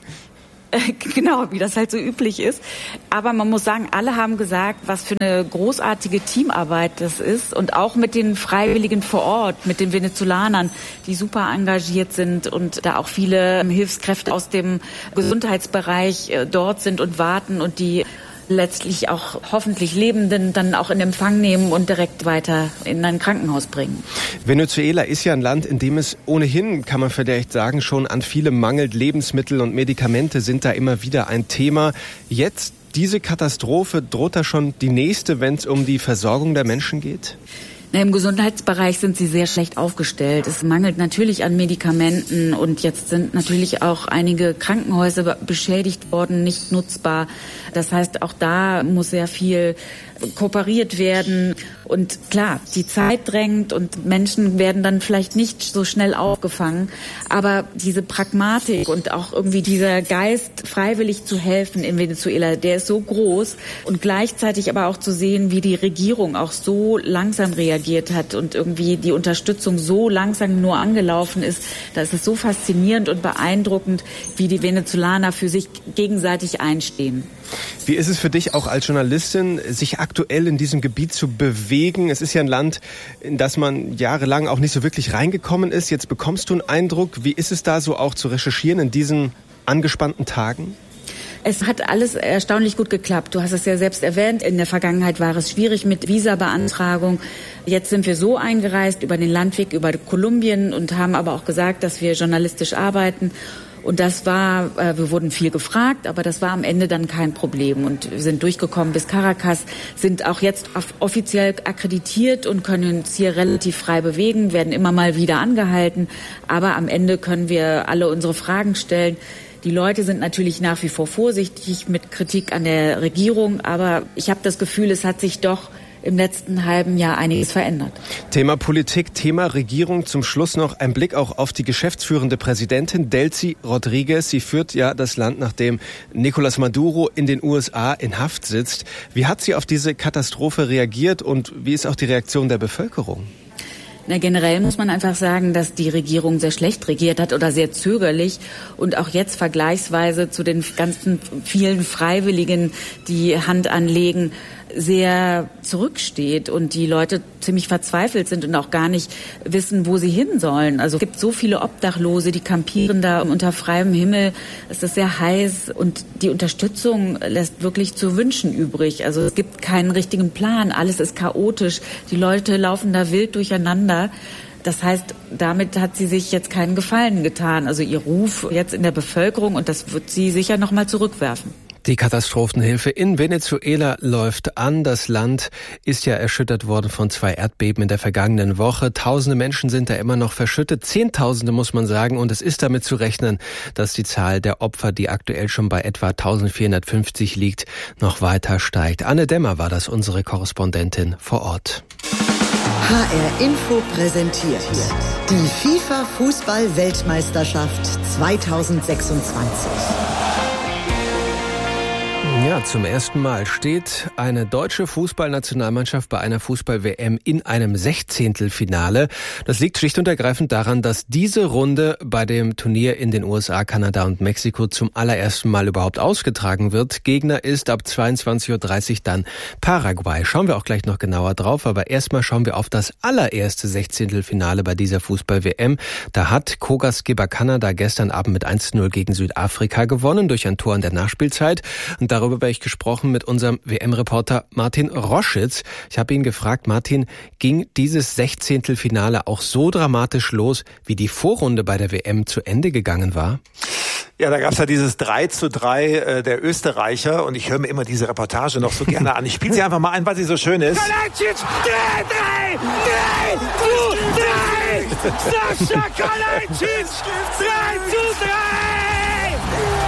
Genau, wie das halt so üblich ist. Aber man muss sagen, alle haben gesagt, was für eine großartige Teamarbeit das ist. Und auch mit den Freiwilligen vor Ort, mit den Venezolanern, die super engagiert sind und da auch viele Hilfskräfte aus dem Gesundheitsbereich dort sind und warten und die letztlich auch hoffentlich Lebenden dann auch in Empfang nehmen und direkt weiter in ein Krankenhaus bringen. Venezuela ist ja ein Land, in dem es ohnehin, kann man vielleicht sagen, schon an vielem mangelt. Lebensmittel und Medikamente sind da immer wieder ein Thema. Jetzt diese Katastrophe, droht da schon die nächste, wenn es um die Versorgung der Menschen geht? Im Gesundheitsbereich sind sie sehr schlecht aufgestellt. Es mangelt natürlich an Medikamenten und jetzt sind natürlich auch einige Krankenhäuser beschädigt worden, nicht nutzbar. Das heißt, auch da muss sehr viel kooperiert werden. Und klar, die Zeit drängt und Menschen werden dann vielleicht nicht so schnell aufgefangen. Aber diese Pragmatik und auch irgendwie dieser Geist, freiwillig zu helfen in Venezuela, der ist so groß. Und gleichzeitig aber auch zu sehen, wie die Regierung auch so langsam reagiert hat und irgendwie die Unterstützung so langsam nur angelaufen ist. Da ist es so faszinierend und beeindruckend, wie die Venezolaner für sich gegenseitig einstehen. Wie ist es für dich auch als Journalistin, sich aktuell in diesem Gebiet zu bewegen? Es ist ja ein Land, in das man jahrelang auch nicht so wirklich reingekommen ist. Jetzt bekommst du einen Eindruck. Wie ist es da so auch zu recherchieren in diesen angespannten Tagen? Es hat alles erstaunlich gut geklappt. Du hast es ja selbst erwähnt. In der Vergangenheit war es schwierig mit Visabeantragung. Jetzt sind wir so eingereist über den Landweg, über Kolumbien und haben aber auch gesagt, dass wir journalistisch arbeiten. Und das war, wir wurden viel gefragt, aber das war am Ende dann kein Problem. Und wir sind durchgekommen bis Caracas, sind auch jetzt offiziell akkreditiert und können uns hier relativ frei bewegen, werden immer mal wieder angehalten. Aber am Ende können wir alle unsere Fragen stellen. Die Leute sind natürlich nach wie vor vorsichtig mit Kritik an der Regierung, aber ich habe das Gefühl, es hat sich doch im letzten halben Jahr einiges verändert. Thema Politik, Thema Regierung. Zum Schluss noch ein Blick auch auf die geschäftsführende Präsidentin Delcy Rodriguez. Sie führt ja das Land, nachdem Nicolás Maduro in den USA in Haft sitzt. Wie hat sie auf diese Katastrophe reagiert und wie ist auch die Reaktion der Bevölkerung? Na, generell muss man einfach sagen, dass die Regierung sehr schlecht regiert hat oder sehr zögerlich und auch jetzt vergleichsweise zu den ganzen vielen Freiwilligen, die Hand anlegen, sehr zurücksteht und die Leute ziemlich verzweifelt sind und auch gar nicht wissen, wo sie hin sollen. Also es gibt so viele Obdachlose, die campieren da unter freiem Himmel. Es ist sehr heiß und die Unterstützung lässt wirklich zu wünschen übrig. Also es gibt keinen richtigen Plan. Alles ist chaotisch. Die Leute laufen da wild durcheinander. Das heißt, damit hat sie sich jetzt keinen Gefallen getan. Also ihr Ruf jetzt in der Bevölkerung und das wird sie sicher noch mal zurückwerfen. Die Katastrophenhilfe in Venezuela läuft an. Das Land ist ja erschüttert worden von 2 Erdbeben in der vergangenen Woche. Tausende Menschen sind da immer noch verschüttet. Zehntausende muss man sagen. Und es ist damit zu rechnen, dass die Zahl der Opfer, die aktuell schon bei etwa 1450 liegt, noch weiter steigt. Anne Demmer war das, unsere Korrespondentin vor Ort. HR Info präsentiert die FIFA-Fußball-Weltmeisterschaft 2026. Ja, zum ersten Mal steht eine deutsche Fußballnationalmannschaft bei einer Fußball-WM in einem Sechzehntelfinale. Das liegt schlicht und ergreifend daran, dass diese Runde bei dem Turnier in den USA, Kanada und Mexiko zum allerersten Mal überhaupt ausgetragen wird. Gegner ist ab 22.30 Uhr dann Paraguay. Schauen wir auch gleich noch genauer drauf, aber erstmal schauen wir auf das allererste Sechzehntelfinale bei dieser Fußball-WM. Da hat Kogas Geba Kanada gestern Abend mit 1:0 gegen Südafrika gewonnen durch ein Tor in der Nachspielzeit. Und darüber Darüber habe ich gesprochen mit unserem WM-Reporter Martin Roschitz. Ich habe ihn gefragt, Martin, ging dieses 16. Finale auch so dramatisch los, wie die Vorrunde bei der WM zu Ende gegangen war? Ja, da gab's ja dieses 3:3 der Österreicher und ich höre mir immer diese Reportage noch so gerne an. Ich spiele sie einfach mal ein, weil sie so schön ist. Kalajdzic, 3:3! Sascha Kalajdzic, 3:3!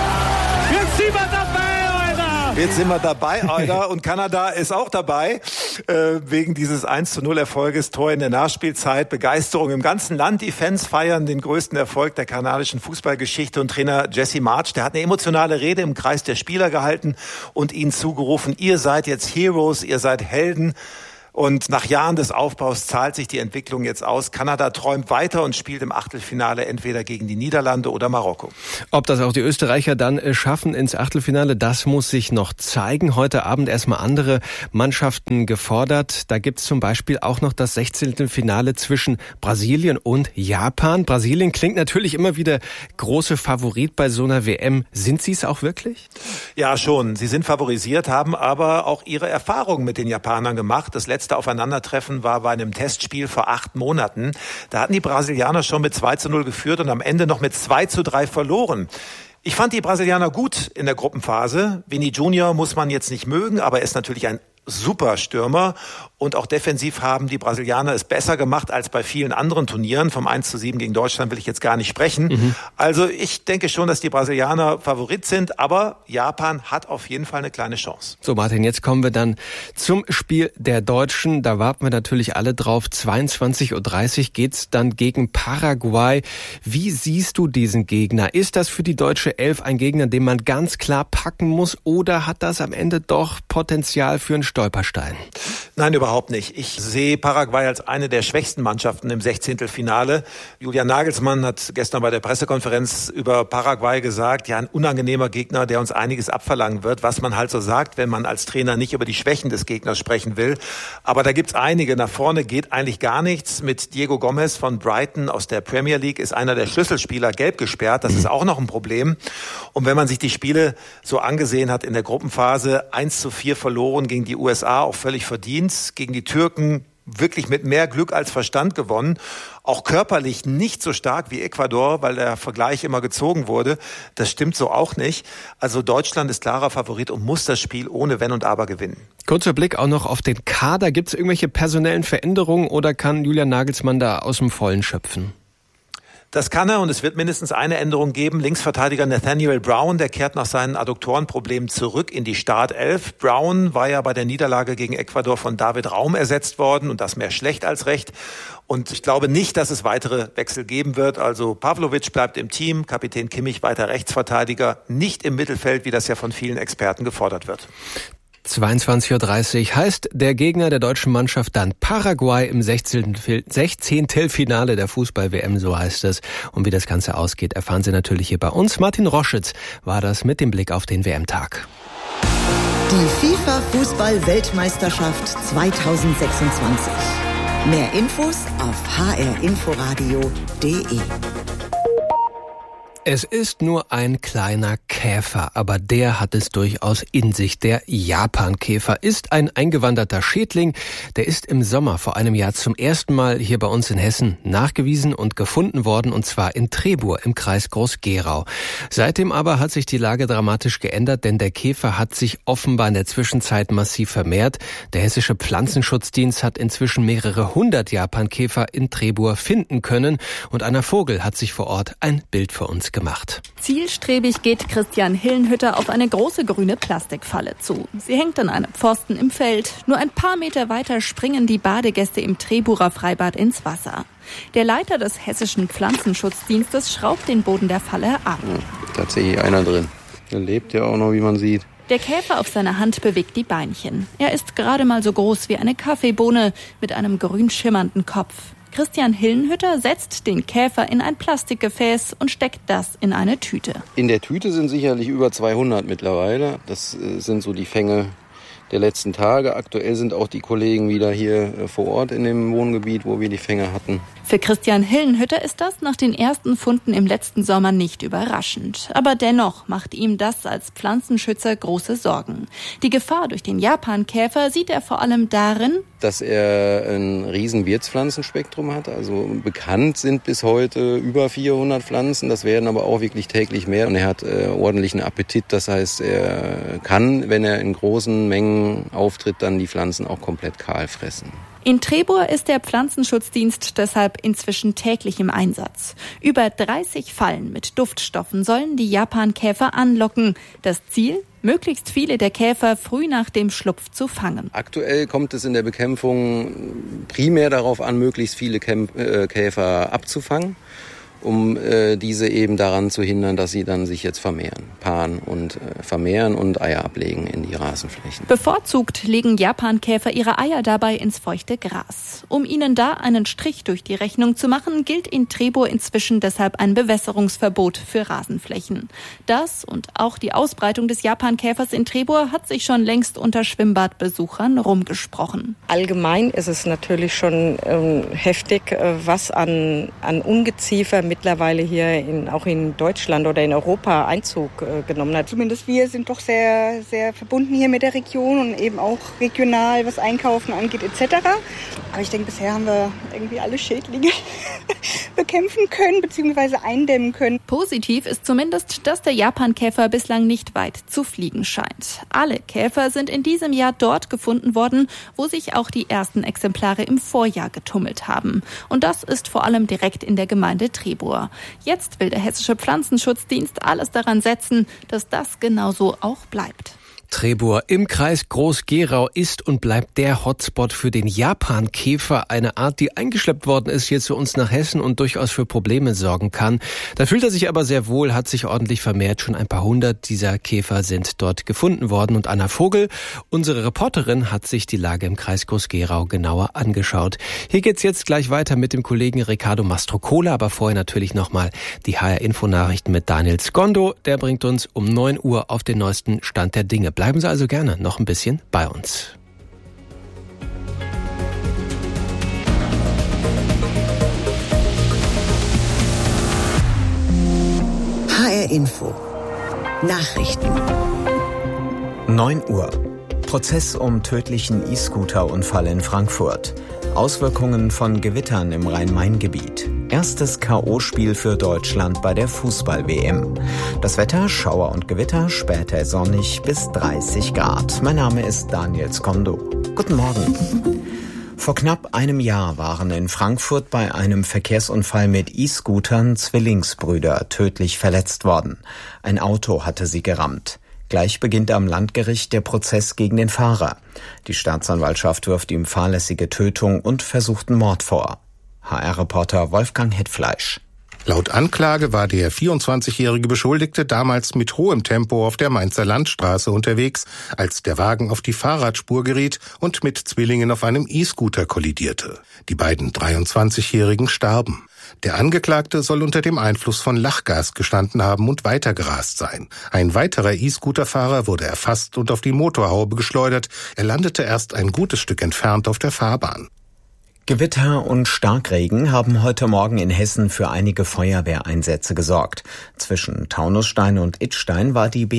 Jetzt sind wir dabei, Alter! Jetzt sind wir dabei, Alter. Und Kanada ist auch dabei. Wegen dieses 1:0 Erfolges, Tor in der Nachspielzeit, Begeisterung im ganzen Land. Die Fans feiern den größten Erfolg der kanadischen Fußballgeschichte. Und Trainer Jesse Marsch, der hat eine emotionale Rede im Kreis der Spieler gehalten und ihnen zugerufen, ihr seid jetzt Heroes, ihr seid Helden. Und nach Jahren des Aufbaus zahlt sich die Entwicklung jetzt aus. Kanada träumt weiter und spielt im Achtelfinale entweder gegen die Niederlande oder Marokko. Ob das auch die Österreicher dann schaffen ins Achtelfinale, das muss sich noch zeigen. Heute Abend erstmal andere Mannschaften gefordert. Da gibt's zum Beispiel auch noch das 16. Finale zwischen Brasilien und Japan. Brasilien klingt natürlich immer wieder große Favorit bei so einer WM. Sind sie es auch wirklich? Ja, schon. Sie sind favorisiert, haben aber auch ihre Erfahrungen mit den Japanern gemacht. Das letzte Aufeinandertreffen war bei einem Testspiel vor 8 Monaten. Da hatten die Brasilianer schon mit 2:0 geführt und am Ende noch mit 2:3 verloren. Ich fand die Brasilianer gut in der Gruppenphase. Vini Junior muss man jetzt nicht mögen, aber er ist natürlich ein super Stürmer und auch defensiv haben die Brasilianer es besser gemacht als bei vielen anderen Turnieren. Vom 1:7 gegen Deutschland will ich jetzt gar nicht sprechen. Also ich denke schon, dass die Brasilianer Favorit sind, aber Japan hat auf jeden Fall eine kleine Chance. So Martin, jetzt kommen wir dann zum Spiel der Deutschen. Da warten wir natürlich alle drauf. 22:30 Uhr geht's dann gegen Paraguay. Wie siehst du diesen Gegner? Ist das für die deutsche Elf ein Gegner, den man ganz klar packen muss, oder hat das am Ende doch Potenzial für einen Stolperstein? Nein, überhaupt nicht. Ich sehe Paraguay als eine der schwächsten Mannschaften im 16. Finale. Julian Nagelsmann hat gestern bei der Pressekonferenz über Paraguay gesagt, ja, ein unangenehmer Gegner, der uns einiges abverlangen wird, was man halt so sagt, wenn man als Trainer nicht über die Schwächen des Gegners sprechen will. Aber da gibt's einige. Nach vorne geht eigentlich gar nichts. Mit Diego Gomez von Brighton aus der Premier League ist einer der Schlüsselspieler gelb gesperrt. Das ist auch noch ein Problem. Und wenn man sich die Spiele so angesehen hat in der Gruppenphase, 1:4 verloren gegen die USA, auch völlig verdient. Gegen die Türken wirklich mit mehr Glück als Verstand gewonnen. Auch körperlich nicht so stark wie Ecuador, weil der Vergleich immer gezogen wurde. Das stimmt so auch nicht. Also Deutschland ist klarer Favorit und muss das Spiel ohne Wenn und Aber gewinnen. Kurzer Blick auch noch auf den Kader. Gibt es irgendwelche personellen Veränderungen oder kann Julian Nagelsmann da aus dem Vollen schöpfen? Das kann er und es wird mindestens eine Änderung geben. Linksverteidiger Nathaniel Brown, der kehrt nach seinen Adduktorenproblemen zurück in die Startelf. Brown war ja bei der Niederlage gegen Ecuador von David Raum ersetzt worden und das mehr schlecht als recht. Und ich glaube nicht, dass es weitere Wechsel geben wird. Also Pavlovic bleibt im Team, Kapitän Kimmich weiter Rechtsverteidiger, nicht im Mittelfeld, wie das ja von vielen Experten gefordert wird. 22:30 Uhr heißt der Gegner der deutschen Mannschaft dann Paraguay im 16. Finale der Fußball-WM, so heißt es. Und wie das Ganze ausgeht, erfahren Sie natürlich hier bei uns. Martin Roschitz war das mit dem Blick auf den WM-Tag. Die FIFA-Fußball-Weltmeisterschaft 2026. Mehr Infos auf hrinforadio.de. Es ist nur ein kleiner Käfer, aber der hat es durchaus in sich. Der Japankäfer ist ein eingewanderter Schädling. Der ist im Sommer vor einem Jahr zum ersten Mal hier bei uns in Hessen nachgewiesen und gefunden worden, und zwar in Trebur im Kreis Groß-Gerau. Seitdem aber hat sich die Lage dramatisch geändert, denn der Käfer hat sich offenbar in der Zwischenzeit massiv vermehrt. Der Hessische Pflanzenschutzdienst hat inzwischen mehrere 100 Japankäfer in Trebur finden können und Anna Vogel hat sich vor Ort ein Bild für uns gemacht. Zielstrebig geht Christian Hillenhütter auf eine große grüne Plastikfalle zu. Sie hängt an einem Pfosten im Feld. Nur ein paar Meter weiter springen die Badegäste im Treburer Freibad ins Wasser. Der Leiter des Hessischen Pflanzenschutzdienstes schraubt den Boden der Falle ab. Ja, tatsächlich einer drin. Der lebt ja auch noch, wie man sieht. Der Käfer auf seiner Hand bewegt die Beinchen. Er ist gerade mal so groß wie eine Kaffeebohne mit einem grün schimmernden Kopf. Christian Hillenhütter setzt den Käfer in ein Plastikgefäß und steckt das in eine Tüte. In der Tüte sind sicherlich über 200 mittlerweile. Das sind so die Fänge, der letzten Tage. Aktuell sind auch die Kollegen wieder hier vor Ort in dem Wohngebiet, wo wir die Fänge hatten. Für Christian Hillenhütter ist das nach den ersten Funden im letzten Sommer nicht überraschend. Aber dennoch macht ihm das als Pflanzenschützer große Sorgen. Die Gefahr durch den Japankäfer sieht er vor allem darin, dass er ein riesen Wirtspflanzenspektrum hat. Also bekannt sind bis heute über 400 Pflanzen. Das werden aber auch wirklich täglich mehr. Und er hat ordentlichen Appetit. Das heißt, er kann, wenn er in großen Mengen auftritt, dann die Pflanzen auch komplett kahl fressen. In Trebur ist der Pflanzenschutzdienst deshalb inzwischen täglich im Einsatz. Über 30 Fallen mit Duftstoffen sollen die Japankäfer anlocken. Das Ziel? Möglichst viele der Käfer früh nach dem Schlupf zu fangen. Aktuell kommt es in der Bekämpfung primär darauf an, möglichst viele Käfer abzufangen, um diese eben daran zu hindern, dass sie dann sich jetzt paaren und vermehren und Eier ablegen in die Rasenflächen. Bevorzugt legen Japankäfer ihre Eier dabei ins feuchte Gras. Um ihnen da einen Strich durch die Rechnung zu machen, gilt in Trebur inzwischen deshalb ein Bewässerungsverbot für Rasenflächen. Das und auch die Ausbreitung des Japankäfers in Trebur hat sich schon längst unter Schwimmbadbesuchern rumgesprochen. Allgemein ist es natürlich schon heftig, was an Ungeziefer mittlerweile hier auch in Deutschland oder in Europa Einzug genommen hat. Zumindest wir sind doch sehr, sehr verbunden hier mit der Region und eben auch regional, was Einkaufen angeht etc. Aber ich denke, bisher haben wir irgendwie alle Schädlinge bekämpfen können bzw. eindämmen können. Positiv ist zumindest, dass der Japankäfer bislang nicht weit zu fliegen scheint. Alle Käfer sind in diesem Jahr dort gefunden worden, wo sich auch die ersten Exemplare im Vorjahr getummelt haben. Und das ist vor allem direkt in der Gemeinde Trebur. Jetzt will der Hessische Pflanzenschutzdienst alles daran setzen, dass das genauso auch bleibt. Trebur im Kreis Groß-Gerau ist und bleibt der Hotspot für den Japankäfer, eine Art, die eingeschleppt worden ist hier zu uns nach Hessen und durchaus für Probleme sorgen kann. Da fühlt er sich aber sehr wohl, hat sich ordentlich vermehrt. Schon ein paar hundert dieser Käfer sind dort gefunden worden. Und Anna Vogel, unsere Reporterin, hat sich die Lage im Kreis Groß-Gerau genauer angeschaut. Hier geht's jetzt gleich weiter mit dem Kollegen Ricardo Mastrocola, aber vorher natürlich nochmal die HR-Info-Nachrichten mit Daniel Skondo. Der bringt uns um 9 Uhr auf den neuesten Stand der Dinge. Bleiben Sie also gerne noch ein bisschen bei uns. HR Info. Nachrichten. 9 Uhr. Prozess um tödlichen E-Scooter-Unfall in Frankfurt. Auswirkungen von Gewittern im Rhein-Main-Gebiet. Erstes K.O.-Spiel für Deutschland bei der Fußball-WM. Das Wetter, Schauer und Gewitter, später sonnig bis 30 Grad. Mein Name ist Daniel Skondo. Guten Morgen. Vor knapp einem Jahr waren in Frankfurt bei einem Verkehrsunfall mit E-Scootern Zwillingsbrüder tödlich verletzt worden. Ein Auto hatte sie gerammt. Gleich beginnt am Landgericht der Prozess gegen den Fahrer. Die Staatsanwaltschaft wirft ihm fahrlässige Tötung und versuchten Mord vor. HR-Reporter Wolfgang Hetfleisch. Laut Anklage war der 24-jährige Beschuldigte damals mit hohem Tempo auf der Mainzer Landstraße unterwegs, als der Wagen auf die Fahrradspur geriet und mit Zwillingen auf einem E-Scooter kollidierte. Die beiden 23-Jährigen starben. Der Angeklagte soll unter dem Einfluss von Lachgas gestanden haben und weitergerast sein. Ein weiterer E-Scooter-Fahrer wurde erfasst und auf die Motorhaube geschleudert. Er landete erst ein gutes Stück entfernt auf der Fahrbahn. Gewitter und Starkregen haben heute Morgen in Hessen für einige Feuerwehreinsätze gesorgt. Zwischen Taunusstein und Idstein war die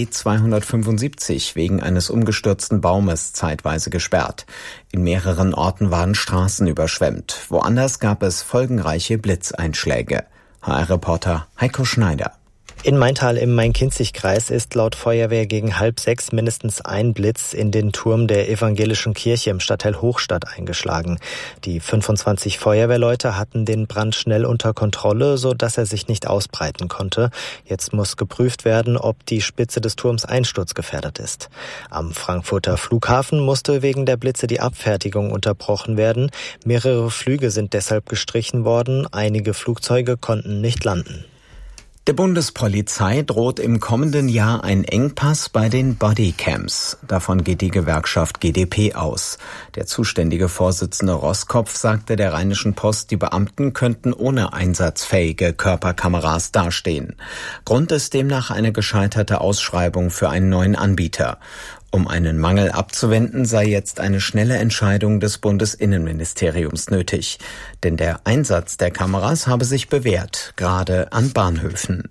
B275 wegen eines umgestürzten Baumes zeitweise gesperrt. In mehreren Orten waren Straßen überschwemmt. Woanders gab es folgenreiche Blitzeinschläge. HR-Reporter Heiko Schneider. In Maintal im Main-Kinzig-Kreis ist laut Feuerwehr gegen 5:30 mindestens ein Blitz in den Turm der evangelischen Kirche im Stadtteil Hochstadt eingeschlagen. Die 25 Feuerwehrleute hatten den Brand schnell unter Kontrolle, sodass er sich nicht ausbreiten konnte. Jetzt muss geprüft werden, ob die Spitze des Turms einsturzgefährdet ist. Am Frankfurter Flughafen musste wegen der Blitze die Abfertigung unterbrochen werden. Mehrere Flüge sind deshalb gestrichen worden. Einige Flugzeuge konnten nicht landen. Der Bundespolizei droht im kommenden Jahr ein Engpass bei den Bodycams. Davon geht die Gewerkschaft GdP aus. Der zuständige Vorsitzende Roskopf sagte der Rheinischen Post, die Beamten könnten ohne einsatzfähige Körperkameras dastehen. Grund ist demnach eine gescheiterte Ausschreibung für einen neuen Anbieter. Um einen Mangel abzuwenden, sei jetzt eine schnelle Entscheidung des Bundesinnenministeriums nötig. Denn der Einsatz der Kameras habe sich bewährt, gerade an Bahnhöfen.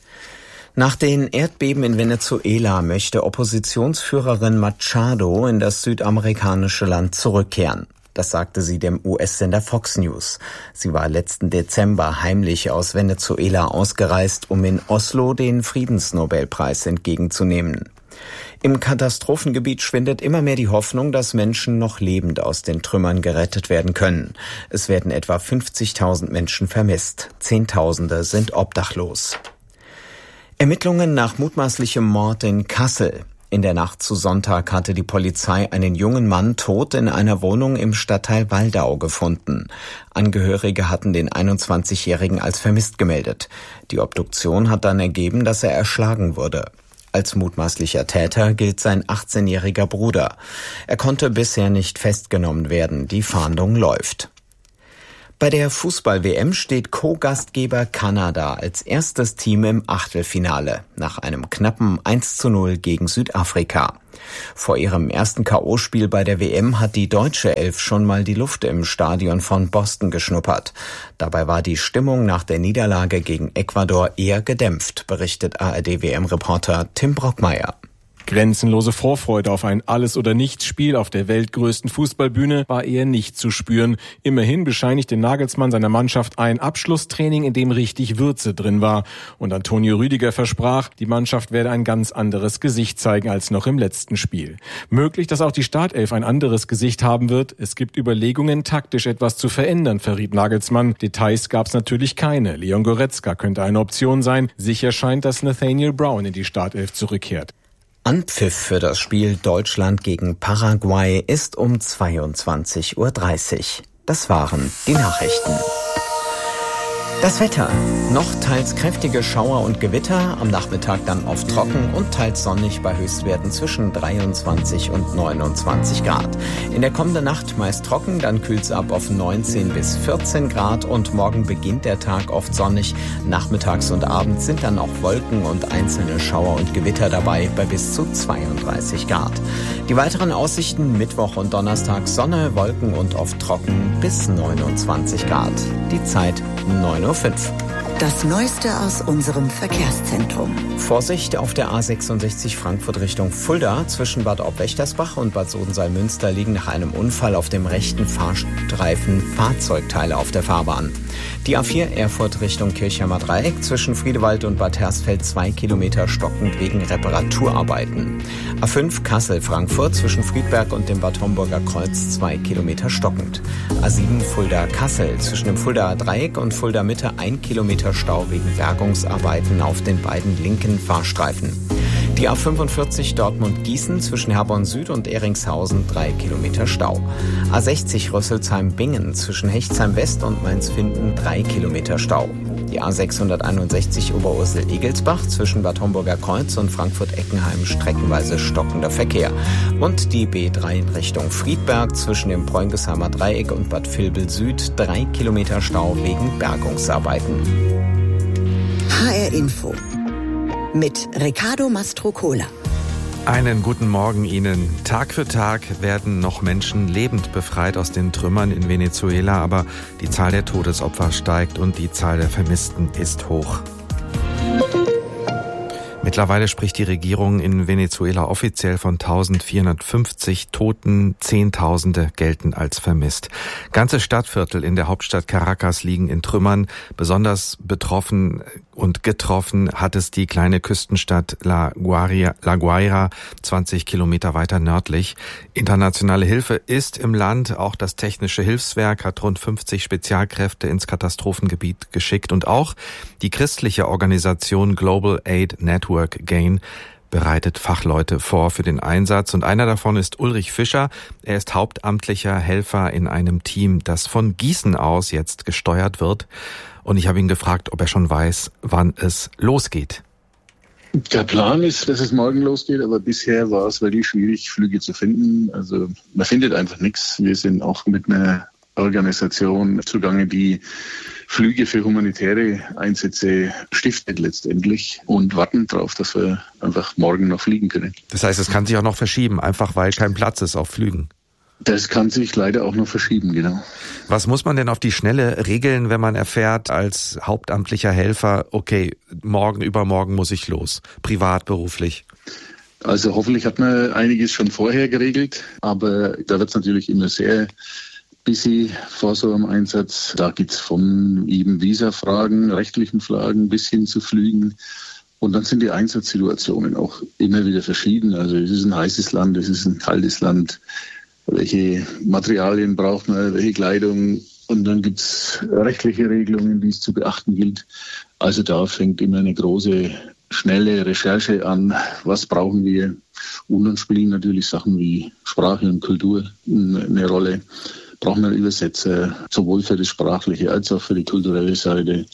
Nach den Erdbeben in Venezuela möchte Oppositionsführerin Machado in das südamerikanische Land zurückkehren. Das sagte sie dem US-Sender Fox News. Sie war letzten Dezember heimlich aus Venezuela ausgereist, um in Oslo den Friedensnobelpreis entgegenzunehmen. Im Katastrophengebiet schwindet immer mehr die Hoffnung, dass Menschen noch lebend aus den Trümmern gerettet werden können. Es werden etwa 50.000 Menschen vermisst. Zehntausende sind obdachlos. Ermittlungen nach mutmaßlichem Mord in Kassel. In der Nacht zu Sonntag hatte die Polizei einen jungen Mann tot in einer Wohnung im Stadtteil Waldau gefunden. Angehörige hatten den 21-Jährigen als vermisst gemeldet. Die Obduktion hat dann ergeben, dass er erschlagen wurde. Als mutmaßlicher Täter gilt sein 18-jähriger Bruder. Er konnte bisher nicht festgenommen werden. Die Fahndung läuft. Bei der Fußball-WM steht Co-Gastgeber Kanada als erstes Team im Achtelfinale nach einem knappen 1:0 gegen Südafrika. Vor ihrem ersten K.O.-Spiel bei der WM hat die deutsche Elf schon mal die Luft im Stadion von Boston geschnuppert. Dabei war die Stimmung nach der Niederlage gegen Ecuador eher gedämpft, berichtet ARD-WM-Reporter Tim Brockmeier. Grenzenlose Vorfreude auf ein Alles-oder-Nichts-Spiel auf der weltgrößten Fußballbühne war eher nicht zu spüren. Immerhin bescheinigte Nagelsmann seiner Mannschaft ein Abschlusstraining, in dem richtig Würze drin war. Und Antonio Rüdiger versprach, die Mannschaft werde ein ganz anderes Gesicht zeigen als noch im letzten Spiel. Möglich, dass auch die Startelf ein anderes Gesicht haben wird. Es gibt Überlegungen, taktisch etwas zu verändern, verriet Nagelsmann. Details gab es natürlich keine. Leon Goretzka könnte eine Option sein. Sicher scheint, dass Nathaniel Brown in die Startelf zurückkehrt. Anpfiff für das Spiel Deutschland gegen Paraguay ist um 22:30 Uhr. Das waren die Nachrichten. Das Wetter. Noch teils kräftige Schauer und Gewitter, am Nachmittag dann oft trocken und teils sonnig bei Höchstwerten zwischen 23 und 29 Grad. In der kommenden Nacht meist trocken, dann kühlt's ab auf 19 bis 14 Grad und morgen beginnt der Tag oft sonnig. Nachmittags und abends sind dann auch Wolken und einzelne Schauer und Gewitter dabei bei bis zu 32 Grad. Die weiteren Aussichten Mittwoch und Donnerstag Sonne, Wolken und oft trocken bis 29 Grad. Die Zeit 9:05 Uhr. Das Neueste aus unserem Verkehrszentrum. Vorsicht auf der A66 Frankfurt Richtung Fulda. Zwischen Bad Aub-Wächtersbach und Bad Sodensaal-Münster liegen nach einem Unfall auf dem rechten Fahrstreifen Fahrzeugteile auf der Fahrbahn. Die A4 Erfurt Richtung Kirchheimer Dreieck zwischen Friedewald und Bad Hersfeld 2 Kilometer stockend wegen Reparaturarbeiten. A5 Kassel-Frankfurt zwischen Friedberg und dem Bad Homburger Kreuz 2 Kilometer stockend. A7 Fulda-Kassel zwischen dem Fuldaer Dreieck und Fulda Mitte 1 Kilometer Stau wegen Bergungsarbeiten auf den beiden linken Fahrstreifen. Die A45 Dortmund-Gießen zwischen Herborn Süd und Eringshausen 3 Kilometer Stau. A60 Rüsselsheim-Bingen zwischen Hechtsheim West und Mainz-Finden 3 Kilometer Stau. Die A661 Oberursel-Egelsbach zwischen Bad Homburger Kreuz und Frankfurt-Eckenheim streckenweise stockender Verkehr. Und die B3 in Richtung Friedberg zwischen dem Preungesheimer Dreieck und Bad Vilbel Süd 3 Kilometer Stau wegen Bergungsarbeiten. HR Info mit Riccardo Mastrocola. Einen guten Morgen Ihnen. Tag für Tag werden noch Menschen lebend befreit aus den Trümmern in Venezuela, aber die Zahl der Todesopfer steigt und die Zahl der Vermissten ist hoch. Mittlerweile spricht die Regierung in Venezuela offiziell von 1450 Toten, Zehntausende gelten als vermisst. Ganze Stadtviertel in der Hauptstadt Caracas liegen in Trümmern. Besonders betroffen und getroffen hat es die kleine Küstenstadt La Guaira, 20 Kilometer weiter nördlich. Internationale Hilfe ist im Land. Auch das Technische Hilfswerk hat rund 50 Spezialkräfte ins Katastrophengebiet geschickt. Und auch die christliche Organisation Global Aid Network GAIN bereitet Fachleute vor für den Einsatz. Und einer davon ist Ulrich Fischer. Er ist hauptamtlicher Helfer in einem Team, das von Gießen aus jetzt gesteuert wird. Und ich habe ihn gefragt, ob er schon weiß, wann es losgeht. Der Plan ist, dass es morgen losgeht, aber bisher war es wirklich schwierig, Flüge zu finden. Also man findet einfach nichts. Wir sind auch mit einer Organisation zugange, die Flüge für humanitäre Einsätze stiftet letztendlich und warten darauf, dass wir einfach morgen noch fliegen können. Das heißt, es kann sich auch noch verschieben, einfach weil kein Platz ist auf Flügen. Das kann sich leider auch noch verschieben, genau. Was muss man denn auf die Schnelle regeln, wenn man erfährt als hauptamtlicher Helfer, okay, morgen, übermorgen muss ich los, privat, beruflich? Also hoffentlich hat man einiges schon vorher geregelt, aber da wird es natürlich immer sehr busy vor so einem Einsatz. Da geht es von eben Visa-Fragen, rechtlichen Fragen bis hin zu Flügen. Und dann sind die Einsatzsituationen auch immer wieder verschieden. Also es ist ein heißes Land, es ist ein kaltes Land. Welche Materialien braucht man, welche Kleidung, und dann gibt es rechtliche Regelungen, die es zu beachten gilt. Also da fängt immer eine große, schnelle Recherche an, was brauchen wir, und dann spielen natürlich Sachen wie Sprache und Kultur eine Rolle. Brauchen wir einen Übersetzer, sowohl für das Sprachliche als auch für die kulturelle Seite.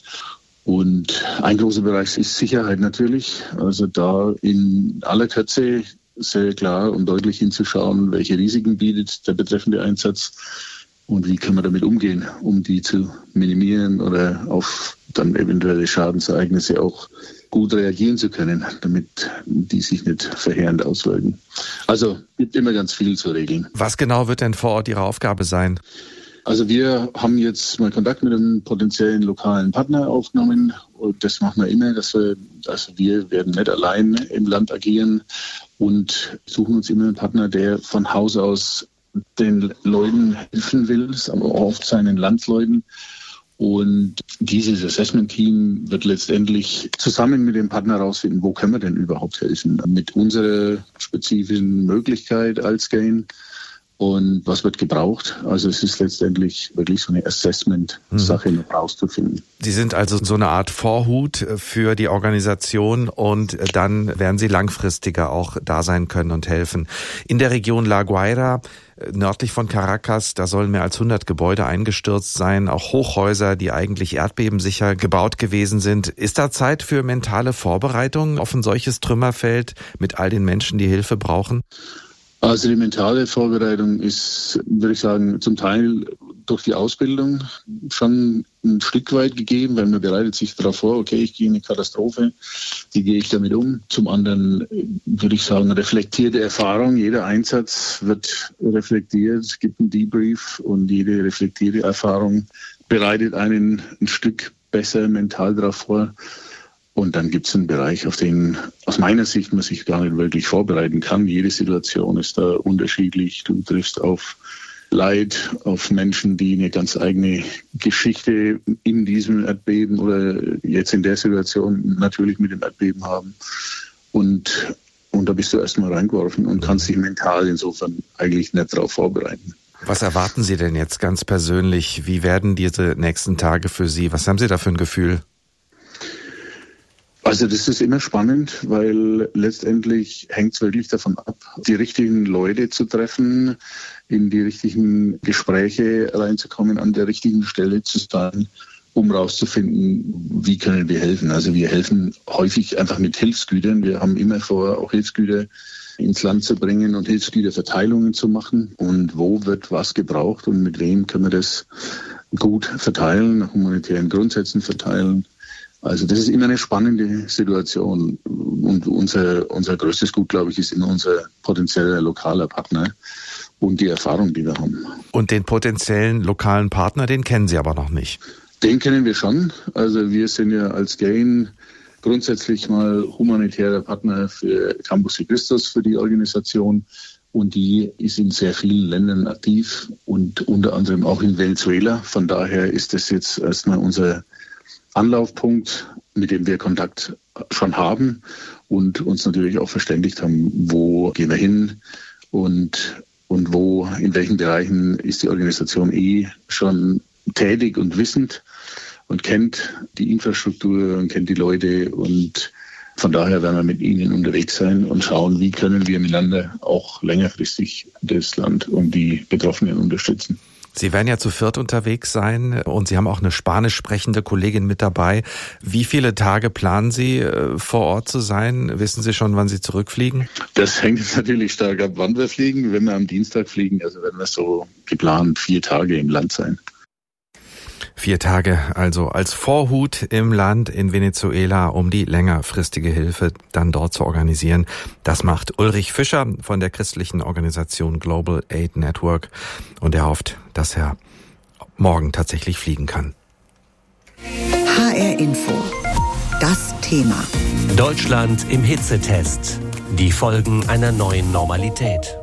Und ein großer Bereich ist Sicherheit natürlich, also da in aller Kürze sehr klar und deutlich hinzuschauen, welche Risiken bietet der betreffende Einsatz und wie können wir damit umgehen, um die zu minimieren oder auf dann eventuelle Schadensereignisse auch gut reagieren zu können, damit die sich nicht verheerend auswirken. Also gibt immer ganz viel zu regeln. Was genau wird denn vor Ort Ihre Aufgabe sein? Also wir haben jetzt mal Kontakt mit einem potenziellen lokalen Partner aufgenommen. Und das machen wir immer, wir werden nicht allein im Land agieren und suchen uns immer einen Partner, der von Haus aus den Leuten helfen will, aber auch oft seinen Landsleuten. Und dieses Assessment-Team wird letztendlich zusammen mit dem Partner herausfinden, wo können wir denn überhaupt helfen, mit unserer spezifischen Möglichkeit als GAIN. Und was wird gebraucht? Also es ist letztendlich wirklich so eine Assessment-Sache noch rauszufinden. Sie sind also so eine Art Vorhut für die Organisation und dann werden Sie langfristiger auch da sein können und helfen. In der Region La Guaira, nördlich von Caracas, da sollen mehr als 100 Gebäude eingestürzt sein, auch Hochhäuser, die eigentlich erdbebensicher gebaut gewesen sind. Ist da Zeit für mentale Vorbereitung auf ein solches Trümmerfeld mit all den Menschen, die Hilfe brauchen? Also die mentale Vorbereitung ist, würde ich sagen, zum Teil durch die Ausbildung schon ein Stück weit gegeben, weil man bereitet sich darauf vor, okay, ich gehe in eine Katastrophe, wie gehe ich damit um? Zum anderen würde ich sagen, reflektierte Erfahrung, jeder Einsatz wird reflektiert, es gibt einen Debrief und jede reflektierte Erfahrung bereitet einen ein Stück besser mental darauf vor. Und dann gibt es einen Bereich, auf den aus meiner Sicht man sich gar nicht wirklich vorbereiten kann. Jede Situation ist da unterschiedlich. Du triffst auf Leid, auf Menschen, die eine ganz eigene Geschichte in diesem Erdbeben oder jetzt in der Situation natürlich mit dem Erdbeben haben. Und da bist du erstmal reingeworfen und kannst dich mental insofern eigentlich nicht darauf vorbereiten. Was erwarten Sie denn jetzt ganz persönlich? Wie werden diese nächsten Tage für Sie? Was haben Sie da für ein Gefühl? Also das ist immer spannend, weil letztendlich hängt es wirklich davon ab, die richtigen Leute zu treffen, in die richtigen Gespräche reinzukommen, an der richtigen Stelle zu sein, um rauszufinden, wie können wir helfen. Also wir helfen häufig einfach mit Hilfsgütern. Wir haben immer vor, auch Hilfsgüter ins Land zu bringen und Hilfsgüterverteilungen zu machen. Und wo wird was gebraucht und mit wem können wir das gut verteilen, nach humanitären Grundsätzen verteilen. Also das ist immer eine spannende Situation und unser größtes Gut, glaube ich, ist immer unser potenzieller lokaler Partner und die Erfahrung, die wir haben. Und den potenziellen lokalen Partner, den kennen Sie aber noch nicht? Den kennen wir schon. Also wir sind ja als GAIN grundsätzlich mal humanitärer Partner für Campus de Christus, für die Organisation. Und die ist in sehr vielen Ländern aktiv und unter anderem auch in Venezuela. Von daher ist das jetzt erstmal unser Anlaufpunkt, mit dem wir Kontakt schon haben und uns natürlich auch verständigt haben, wo gehen wir hin und wo, in welchen Bereichen ist die Organisation schon tätig und wissend und kennt die Infrastruktur und kennt die Leute, und von daher werden wir mit ihnen unterwegs sein und schauen, wie können wir miteinander auch längerfristig das Land und die Betroffenen unterstützen. Sie werden ja zu viert unterwegs sein und Sie haben auch eine spanisch sprechende Kollegin mit dabei. Wie viele Tage planen Sie, vor Ort zu sein? Wissen Sie schon, wann Sie zurückfliegen? Das hängt natürlich stark ab, wann wir fliegen. Wenn wir am Dienstag fliegen, also werden wir so geplant 4 Tage im Land sein. 4 Tage also als Vorhut im Land in Venezuela, um die längerfristige Hilfe dann dort zu organisieren. Das macht Ulrich Fischer von der christlichen Organisation Global Aid Network und er hofft, dass er morgen tatsächlich fliegen kann. HR Info. Das Thema. Deutschland im Hitzetest. Die Folgen einer neuen Normalität.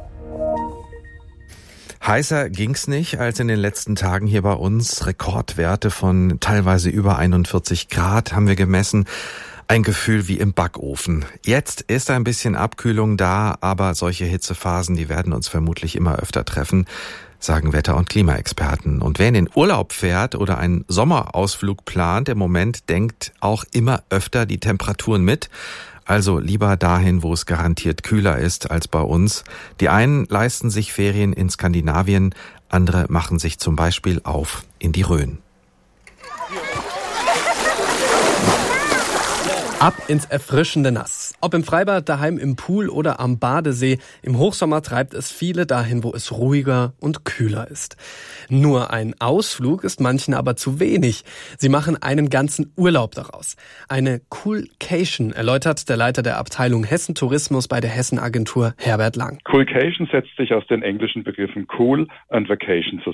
Heißer ging's nicht als in den letzten Tagen hier bei uns. Rekordwerte von teilweise über 41 Grad haben wir gemessen. Ein Gefühl wie im Backofen. Jetzt ist ein bisschen Abkühlung da, aber solche Hitzephasen, die werden uns vermutlich immer öfter treffen, sagen Wetter- und Klimaexperten. Und wer in den Urlaub fährt oder einen Sommerausflug plant, im Moment denkt auch immer öfter die Temperaturen mit. Also lieber dahin, wo es garantiert kühler ist als bei uns. Die einen leisten sich Ferien in Skandinavien, andere machen sich zum Beispiel auf in die Rhön. Ab ins erfrischende Nass. Ob im Freibad, daheim im Pool oder am Badesee, im Hochsommer treibt es viele dahin, wo es ruhiger und kühler ist. Nur ein Ausflug ist manchen aber zu wenig. Sie machen einen ganzen Urlaub daraus. Eine Coolcation, erläutert der Leiter der Abteilung Hessen Tourismus bei der Hessen-Agentur Herbert Lang. Coolcation setzt sich aus den englischen Begriffen cool und vacation